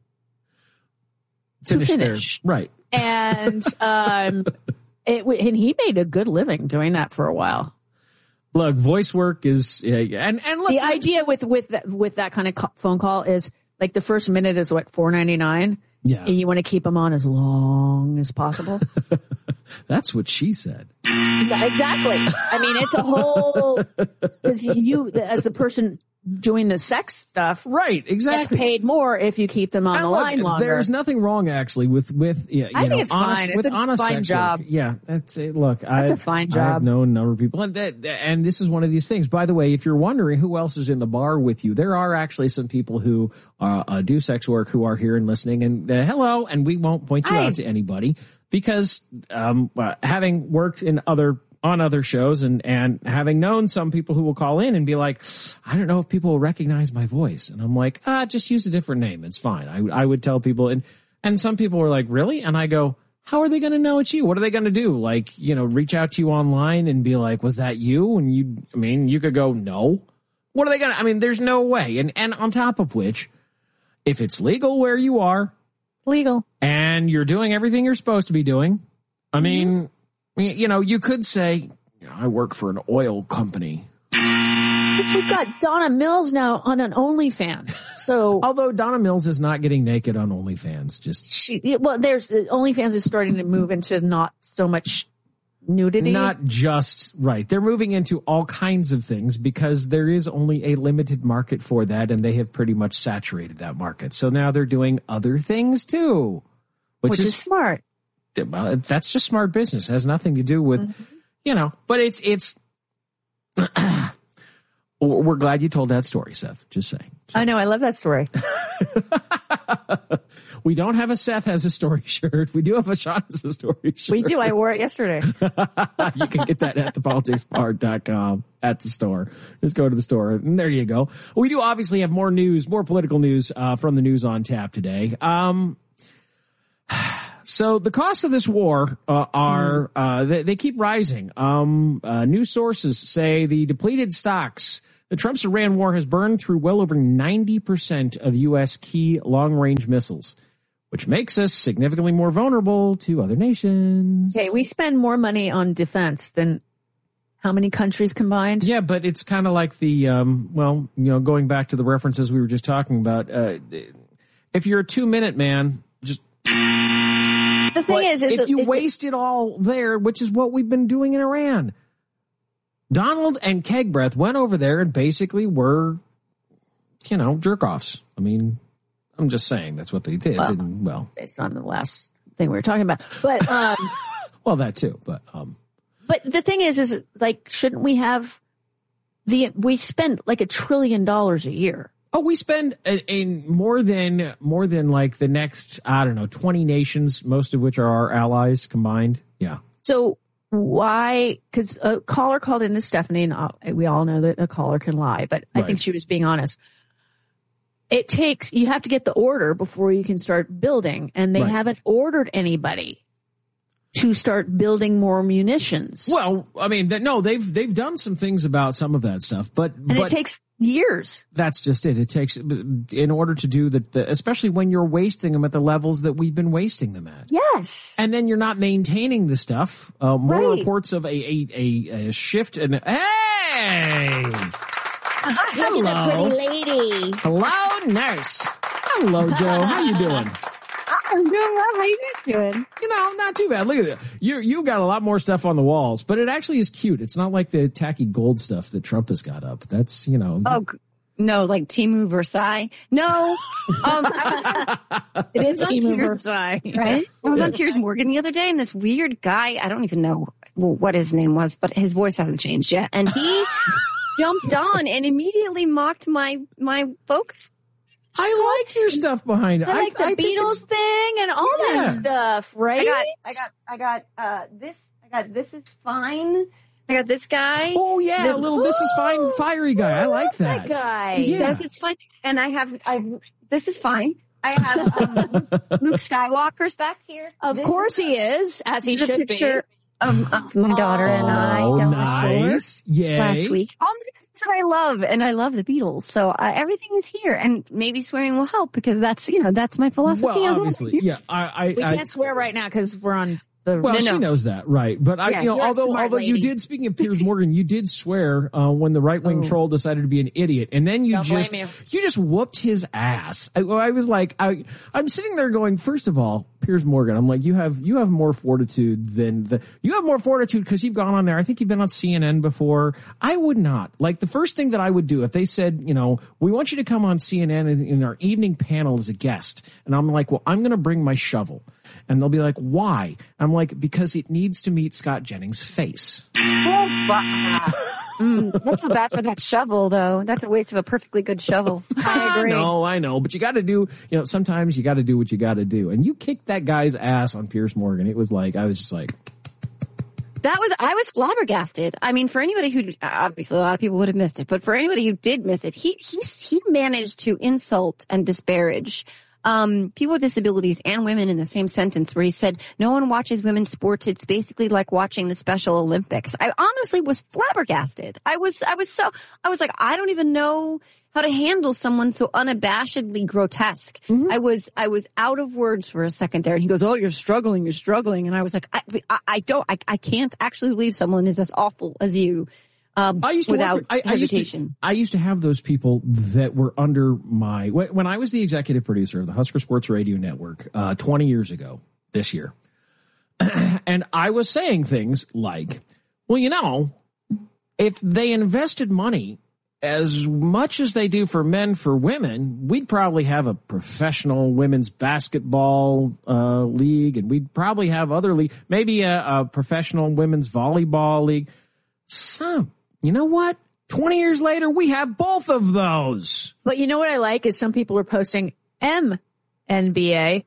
to
Finish their-
finish.
right.
And, um, it, w- and he made a good living doing that for a while.
Look, voice work is, yeah, yeah. and and look,
The idea with with that, with that kind of co- phone call is like the first minute is what four ninety-nine.
Yeah,
and you want to keep them on as long as possible.
That's what she said.
Yeah, exactly. I mean, it's a whole because you as the person doing the sex stuff,
right? Exactly.
Gets paid more if you keep them on
And
the
look,
line longer.
There's nothing wrong actually with with yeah. You
I think
know,
it's
honest,
fine. It's
with
a
honest
fine
sex
job.
Work. Yeah, that's it. Look,
That's
I,
a fine
I've
job.
known a number of people, and that, and this is one of these things. By the way, if you're wondering who else is in the bar with you, there are actually some people who uh, uh, do sex work who are here and listening. And uh, hello, and we won't point you
Hi.
out to anybody because um, uh, having worked in other. on other shows and, and having known some people who will call in and be like, I don't know if people will recognize my voice. And I'm like, ah, just use a different name. It's fine. I, I would tell people. And, and some people were like, really? And I go, how are they going to know it's you? What are they going to do? Like, you know, reach out to you online and be like, was that you? And you, I mean, you could go, no. What are they going to, I mean, there's no way. And, and on top of which, if it's legal where you are,
legal, and
you're doing everything you're supposed to be doing, I mean, you know, you could say, I work for an oil company.
We've got Donna Mills now on an OnlyFans. So,
although Donna Mills is not getting naked on OnlyFans, just
she, well, there's OnlyFans is starting to move into not so much nudity.
not just right. They're moving into all kinds of things because there is only a limited market for that, and they have pretty much saturated that market. So now they're doing other things too, which,
which is, is smart.
Well, that's just smart business. It has nothing to do with, mm-hmm. you know, but it's, it's, We're glad you told that story, Seth. Just saying.
I know. I love that story.
We don't have a Seth has a story shirt. We do have a Sean has a story shirt.
We do. I wore it yesterday.
You can get that at the politics bar dot com at the store. Just go to the store and there you go. We do obviously have more news, more political news uh, from the News on Tap today. Um, so the costs of this war uh, are, uh, they, they keep rising. Um, uh, news sources say the depleted stocks The Trump's Iran war has burned through well over ninety percent of U S key long-range missiles, which makes us significantly more vulnerable to other nations.
Okay, we spend more money on defense than how many countries combined?
Yeah, but it's kind of like the, um, well, you know, going back to the references we were just talking about. Uh, if you're a two-minute man, just...
The thing is, is
if you
it,
waste it all there, which is what we've been doing in Iran. Donald and Kegbreath went over there and basically were, you know, jerk-offs. I mean, I'm just saying that's what they did.
Well,
and, well
based on the last thing we were talking about. But, um...
well, that too, but... um.
But the thing is, is like, shouldn't we have the, we spend like a trillion dollars a year.
Oh, we spend a, a more than, more than like the next, I don't know, twenty nations, most of which are our allies combined. Yeah.
So why, cause a caller called in to Stephanie, and we all know that a caller can lie, but I
Right.
think she was being honest. It takes, you have to get the order before you can start building, and they
Right.
haven't ordered anybody to start building more munitions.
Well, I mean, that, no, they've they've done some things about some of that stuff, but
And
but
it takes years.
That's just it. It takes, in order to do the, the, especially when you're wasting them at the levels that we've been wasting them at.
Yes.
And then you're not maintaining the stuff. Uh, more
Right.
reports of a a, a, a shift and hey,
Look at that pretty lady.
hello, nurse. Hello, Joe. How you doing?
I'm doing well. How you guys doing?
You know, not too bad. Look at it. You you got a lot more stuff on the walls, but it actually is cute. It's not like the tacky gold stuff that Trump has got up. That's, you know.
Oh, no, like Timu Versailles. No. Um, I was,
It is
on
Timu
Piers-
Versailles.
right? I was on Piers Morgan the other day, and this weird guy, I don't even know what his name was, but his voice hasn't changed yet. And he jumped on and immediately mocked my, my focus.
I like your stuff behind it.
I like the
I think
Beatles
it's-
thing and all
Yeah.
that stuff, right?
I got, I got, I got, uh, this, I got, this is fine. I got this guy.
Oh yeah,
The-
a little this is fine fiery guy. I like that.
that guy.
Yeah.
This is fine. And I have, I've, this is fine. I have um, Luke Skywalker's back here.
Of
This
course
is-
he is, as he
this is a
should
picture of, of my daughter and I
Oh,
down
nice.
the shore
Yay.
last week. All the things that I love, and I love the Beatles. So uh, everything is here, and maybe swearing will help because that's, you know, that's my philosophy.
Well,
on
obviously, yeah. I, I,
We
I
can't swear right now because we're on the.
well,
No,
she
no.
knows that, right? But I,
Yes.
you know,
You're a
although
smart
although you
lady.
did, speaking of Piers Morgan, you did swear uh, when the right wing
Oh.
troll decided to be an idiot, and then you
Don't blame
just
you.
you just whooped his ass. I, I was like, I, I'm sitting there going, first of all, Piers Morgan, I'm like, you have you have more fortitude than the you have more fortitude because you've gone on there. I think you've been on C N N before. I would not. Like the first thing that I would do if they said, you know, we want you to come on C N N in, in our evening panel as a guest, and I'm like, well, I'm going to bring my shovel. And they'll be like, why? I'm like, because it needs to meet Scott Jennings' face.
mm, I feel bad for that shovel, though. That's a waste of a perfectly good shovel.
I agree.
No, I know, but you got to do, you know, sometimes you got to do what you got to do. And you kicked that guy's ass on Piers Morgan. It was like, I was just like,
That was, I was flabbergasted. I mean, for anybody who, obviously a lot of people would have missed it, but for anybody who did miss it, he, he, he managed to insult and disparage um, people with disabilities and women in the same sentence where he said, no one watches women's sports. It's basically like watching the Special Olympics. I honestly was flabbergasted. I was, I was so, I was like, I don't even know how to handle someone so unabashedly grotesque.
Mm-hmm.
I was, I was out of words for a second there. And he goes, oh, you're struggling, you're struggling. And I was like, I, I, I don't, I, I can't actually believe someone is as awful as you. Um,
I used to
without
work, I, I used to,
hesitation.
I used to have those people that were under my, when when I was the executive producer of the Husker Sports Radio Network, uh, twenty years ago this year. And I was saying things like, well, you know, if they invested money as much as they do for men for women, we'd probably have a professional women's basketball uh, league, and we'd probably have other league, maybe a, a professional women's volleyball league. Some, you know what? twenty years later, we have both of those.
But you know what I like is some people are posting M N B A,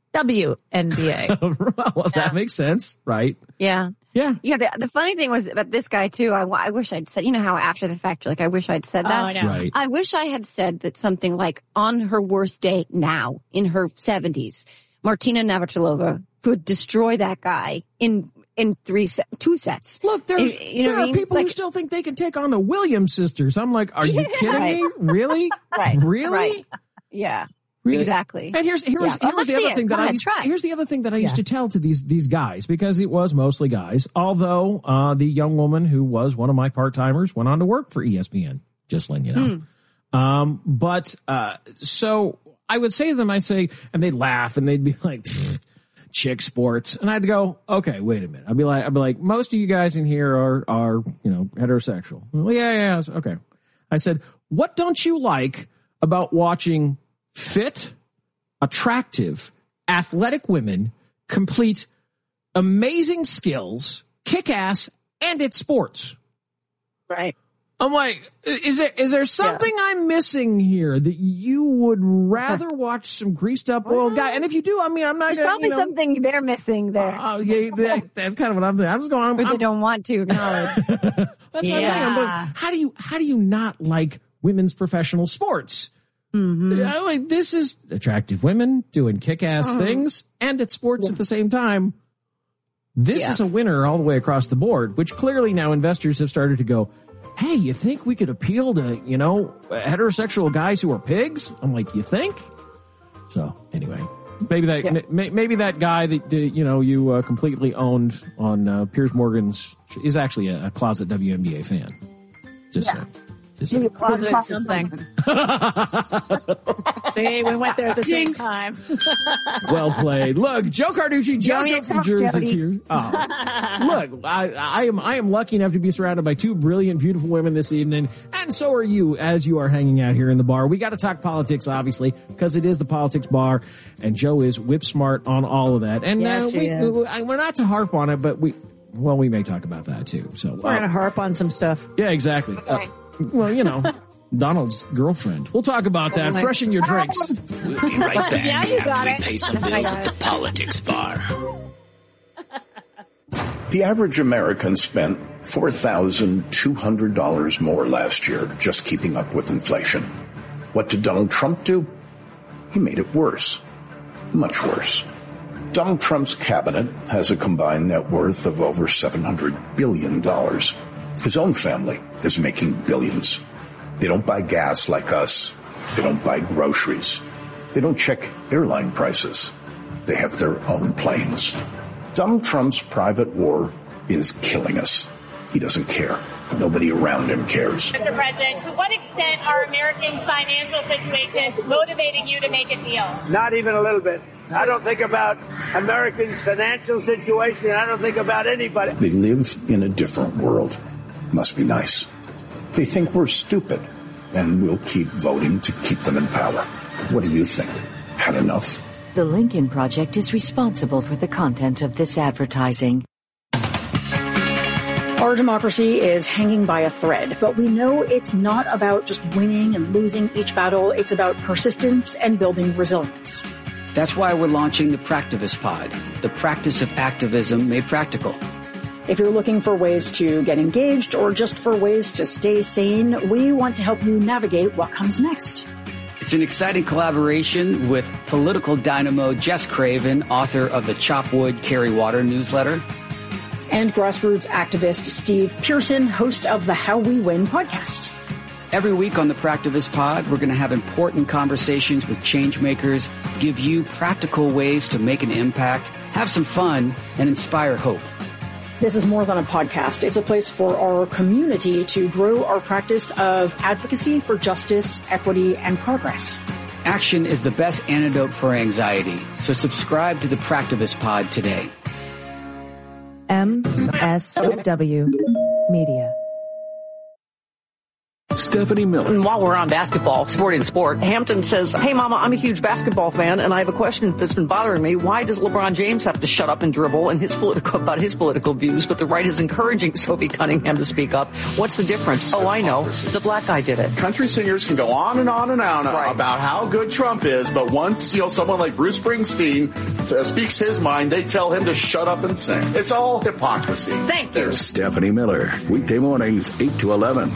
W N B A.
Well, yeah. That makes sense, right?
Yeah.
Yeah.
Yeah. The, the funny thing was about this guy too. I, I wish I'd said, you know how after the fact, you're like, I wish I'd said that.
Oh, I know.
Right.
I wish I had said that something like on her worst day now in her seventies, Martina Navratilova could destroy that guy in, in three, se- two sets.
Look, there's,
you, you know
there are
I mean?
people
like,
who still think they can take on the Williams sisters. I'm like, are you
Yeah.
kidding
Right.
me? Really?
Right.
Really?
Right. Yeah.
Really?
Exactly.
And here's here's
Yeah.
here's
Well, let's
the other
see
thing
it.
that
Go
I
ahead,
used,
try.
here's the other thing that I used
Yeah.
to tell to these these guys, because it was mostly guys. Although uh, the young woman who was one of my part timers went on to work for E S P N, just letting you know.
Mm.
Um, but uh, so I would say to them, I say, and they'd laugh and they'd be like, chick sports, and I'd go, okay, wait a minute. I'd be like, I'd be like, most of you guys in here are are you know heterosexual. Well, yeah, yeah, yeah. Okay. I said, what don't you like about watching fit, attractive, athletic women complete amazing skills, kick ass, and it's sports?
Right.
I'm like, is there is there something yeah. I'm missing here that you would rather watch some greased up old guy? And if you do, I mean, I'm not.
There's
gonna,
probably
you know,
something they're missing there.
Oh, uh, yeah, that, that's kind of what I'm thinking. I'm just going. I'm,
or they
I'm,
don't want to acknowledge.
That's what I'm saying. I'm going, how do you how do you not like women's professional sports?
Mm-hmm.
I like this is attractive women doing kick ass mm-hmm. things, and it's sports yeah. at the same time. This yeah. is a winner all the way across the board, which clearly now investors have started to go, hey, you think we could appeal to, you know, heterosexual guys who are pigs? I'm like, you think? So anyway, maybe that yeah. may, maybe that guy that, you know, you uh, completely owned on uh, Piers Morgan's is actually a, a closet W N B A fan. Just
yeah.
so. Just
you closeted something. See, we went there at the same time.
Well played. Look, Joe Carducci, JoJo from Jersey is here. Oh. Look, I, I am I am lucky enough to be surrounded by two brilliant, beautiful women this evening, and so are you as you are hanging out here in the bar. We got to talk politics, obviously, because it is the politics bar, and Joe is whip smart on all of that. And
yeah,
uh, we,
is.
we, we're not to harp on it, but we well, we may talk about that too. So
we're uh, gonna harp on some stuff.
Yeah, exactly. Uh, well, you know. Donald's girlfriend. We'll talk about that.
Oh,
Freshen your drinks.
We'll be right back
yeah, you
after
got
we
it.
pay some bills at the politics bar.
The average American spent four thousand two hundred dollars more last year just keeping up with inflation. What did Donald Trump do? He made it worse. Much worse. Donald Trump's cabinet has a combined net worth of over seven hundred billion dollars. His own family is making billions. They don't buy gas like us. They don't buy groceries. They don't check airline prices. They have their own planes. Donald Trump's private war is killing us. He doesn't care. Nobody around him cares.
Mister President, to what extent are Americans' financial situations motivating you to make a deal?
Not even a little bit. I don't think about Americans' financial situation. I don't think about anybody.
They live in a different world. Must be nice. They think we're stupid, and we'll keep voting to keep them in power. What do you think? Had enough?
The Lincoln Project is responsible for the content of this advertising.
Our democracy is hanging by a thread, but we know it's not about just winning and losing each battle. It's about persistence and building resilience.
That's why we're launching the Practivist Pod, the practice of activism made practical.
If you're looking for ways to get engaged or just for ways to stay sane, we want to help you navigate what comes next.
It's an exciting collaboration with political dynamo Jess Craven, author of the Chop Wood, Carry Water newsletter.
And grassroots activist Steve Pearson, host of the How We Win podcast.
Every week on the Practivist Pod, we're going to have important conversations with change makers, give you practical ways to make an impact, have some fun, and inspire hope.
This is more than a podcast. It's a place for our community to grow our practice of advocacy for justice, equity, and progress.
Action is the best antidote for anxiety. So subscribe to the Practivist Pod today.
M S W Media.
Stephanie Miller.
And while we're on basketball, sporting sport, Hampton says, hey, Mama, I'm a huge basketball fan, and I have a question that's been bothering me. Why does LeBron James have to shut up and dribble and his political, about his political views, but the right is encouraging Sophie Cunningham to speak up? What's the difference? Oh, I know. The black guy did it.
Country singers can go on and on and on
right.
about how good Trump is, but once, you know, someone like Bruce Springsteen uh, speaks his mind, they tell him to shut up and sing. It's all hypocrisy.
Thank you.
There's
Stephanie Miller, weekday mornings, eight to eleven.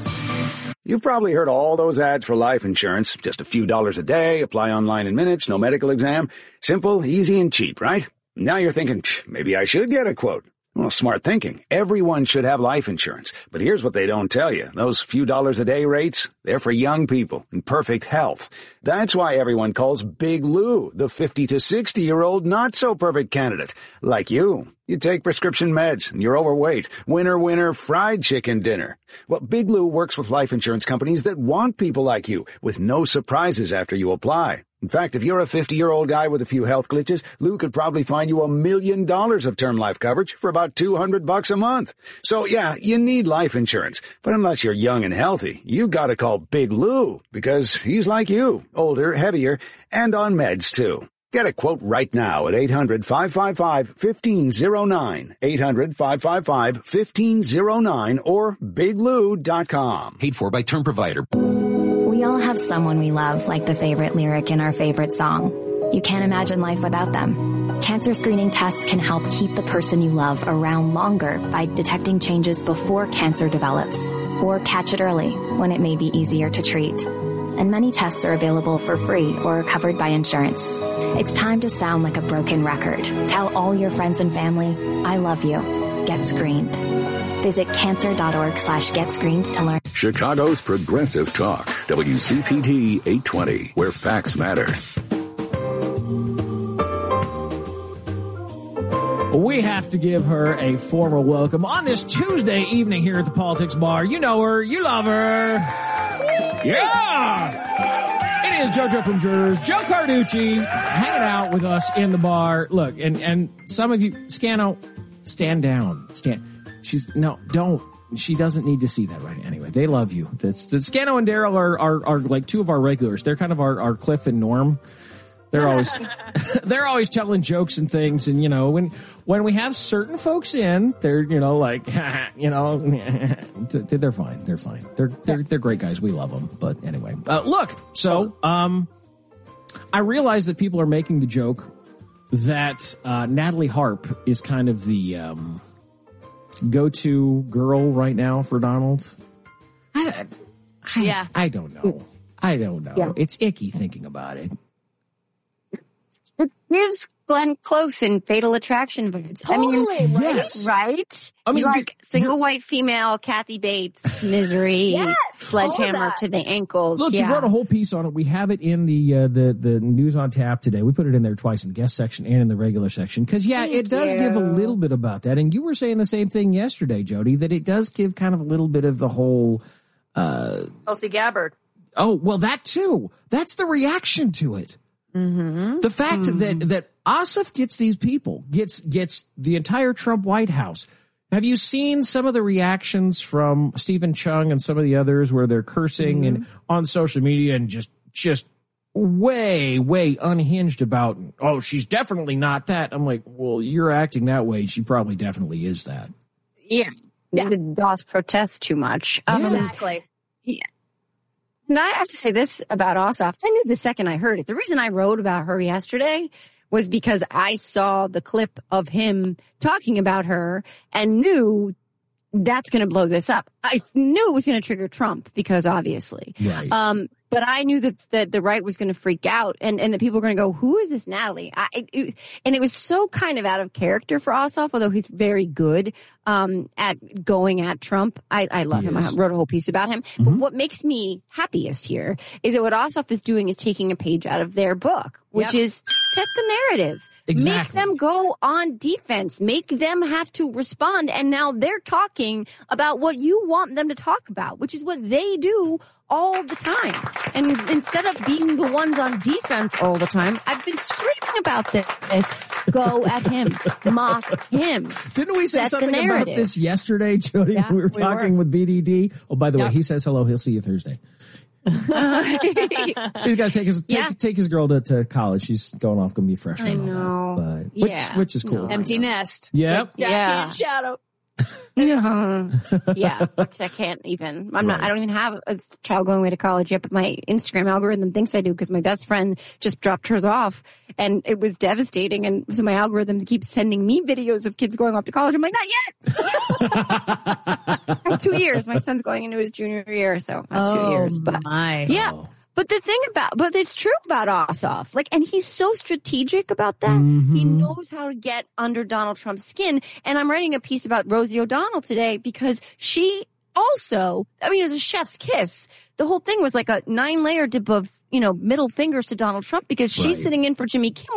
You've probably heard all those ads for life insurance. Just a few dollars a day, apply online in minutes, no medical exam. Simple, easy, and cheap, right? Now you're thinking, maybe I should get a quote. Well, smart thinking. Everyone should have life insurance. But here's what they don't tell you. Those few dollars a day rates, they're for young people in perfect health. That's why everyone calls Big Lou the fifty to sixty-year-old not-so-perfect candidate. Like you. You take prescription meds, and you're overweight. Winner, winner, fried chicken dinner. Well, Big Lou works with life insurance companies that want people like you, with no surprises after you apply. In fact, if you're a fifty-year-old guy with a few health glitches, Lou could probably find you a million dollars of term life coverage for about two hundred bucks a month. So yeah, you need life insurance. But unless you're young and healthy, you gotta call Big Lou, because he's like you, older, heavier, and on meds too. Get a quote right now at eight hundred, five five five, one five zero nine, eight hundred, five five five, one five zero nine, or big lou dot com.
Paid for by Term Provider.
We all have someone we love, like the favorite lyric in our favorite song. You can't imagine life without them. Cancer screening tests can help keep the person you love around longer by detecting changes before cancer develops, or catch it early when it may be easier to treat. And many tests are available for free or covered by insurance. It's time to sound like a broken record. Tell all your friends and family, I love you. Get screened. Visit cancer.org slash get screened to learn.
Chicago's Progressive Talk, W C P T eight twenty, where facts matter.
We have to give her a formal welcome on this Tuesday evening here at the Politics Bar. You know her. You love her. Yeah! It is JoJo from Jurors, Joe Carducci, hanging out with us in the bar. Look, and, and some of you, Scano, stand down. Stand. She's, no, don't. She doesn't need to see that right anyway. They love you. That's, the Scano and Daryl are, are, are like two of our regulars. They're kind of our, our Cliff and Norm. They're always, they're always telling jokes and things. And, you know, when, when we have certain folks in, they're, you know, like, you know, they're fine. They're fine. They're, they're, they're great guys. We love them. But anyway, uh, look, so, um, I realize that people are making the joke that, uh, Natalie Harp is kind of the, um, go-to girl right now for Donald. I, I,
yeah.
I don't know. I don't know. Yeah. It's icky thinking about it.
It gives Glenn Close in Fatal Attraction vibes.
Totally,
I mean,
yes.
right?
I mean,
like
you're,
single
you're,
white female, Kathy Bates, Misery,
yes,
Sledgehammer to the ankles.
Look,
yeah.
you wrote a whole piece on it. We have it in the uh, the the news on tap today. We put it in there twice in the guest section and in the regular section because yeah, Thank it does you. give a little bit about that. And you were saying the same thing yesterday, Jody, that it does give kind of a little bit of the whole. Uh,
Tulsi Gabbard.
Oh well, that too. That's the reaction to it.
Mm-hmm.
The fact mm-hmm. that that Ossoff gets these people, gets gets the entire Trump White House. Have you seen some of the reactions from Stephen Chung and some of the others where they're cursing mm-hmm. and on social media and just just way, way unhinged about, oh, she's definitely not that. I'm like, well, you're acting that way. She probably definitely is that.
Yeah. Yeah. Does protest too much. Um,
exactly.
Yeah. And I have to say this about Ossoff. I knew the second I heard it. The reason I wrote about her yesterday was because I saw the clip of him talking about her and knew that's going to blow this up. I knew it was going to trigger Trump because obviously.
Right.
Um, but I knew that, that the right was going to freak out and, and that people were going to go, who is this Natalie? I, it, and it was so kind of out of character for Ossoff, although he's very good um, at going at Trump. I, I love he him. Is. I wrote a whole piece about him. Mm-hmm. But what makes me happiest here is that what Ossoff is doing is taking a page out of their book, which yep. is set the narrative.
Exactly.
Make them go on defense. Make them have to respond. And now they're talking about what you want them to talk about, which is what they do all the time. And instead of being the ones on defense all the time, I've been screaming about this Go at him. Mock him.
Didn't we say
Set
something
the
about
narrative.
this yesterday, Jody,
Yeah,
when we were
we
talking
were.
with B D D? Oh, by the way,
Yep.
he says hello. He'll see you Thursday. He's got to take his take,
Yeah.
take his girl to, to college. She's going off, going to be a freshman.
I
and all
know.
that, but, which,
Yeah.
which is cool.
No.
Empty nest.
Yep.
Jackie
Yeah.
and Shadow.
Yeah, yeah, which I can't even. I'm not. I don't even have a child going away to college yet, but my Instagram algorithm thinks I do because my best friend just dropped hers off, and it was devastating. And so my algorithm keeps sending me videos of kids going off to college. I'm like, not yet. I have two years. My son's going into his junior year, so I have two
Oh,
years. But
my.
yeah.
Oh.
But the thing about, but it's true about Ossoff. Like, and he's so strategic about that.
Mm-hmm.
He knows how to get under Donald Trump's skin. And I'm writing a piece about Rosie O'Donnell today because she also, I mean, it was a chef's kiss. The whole thing was like a nine layer dip of, you know, middle fingers to Donald Trump because she's
Right.
sitting in for Jimmy Kimmel.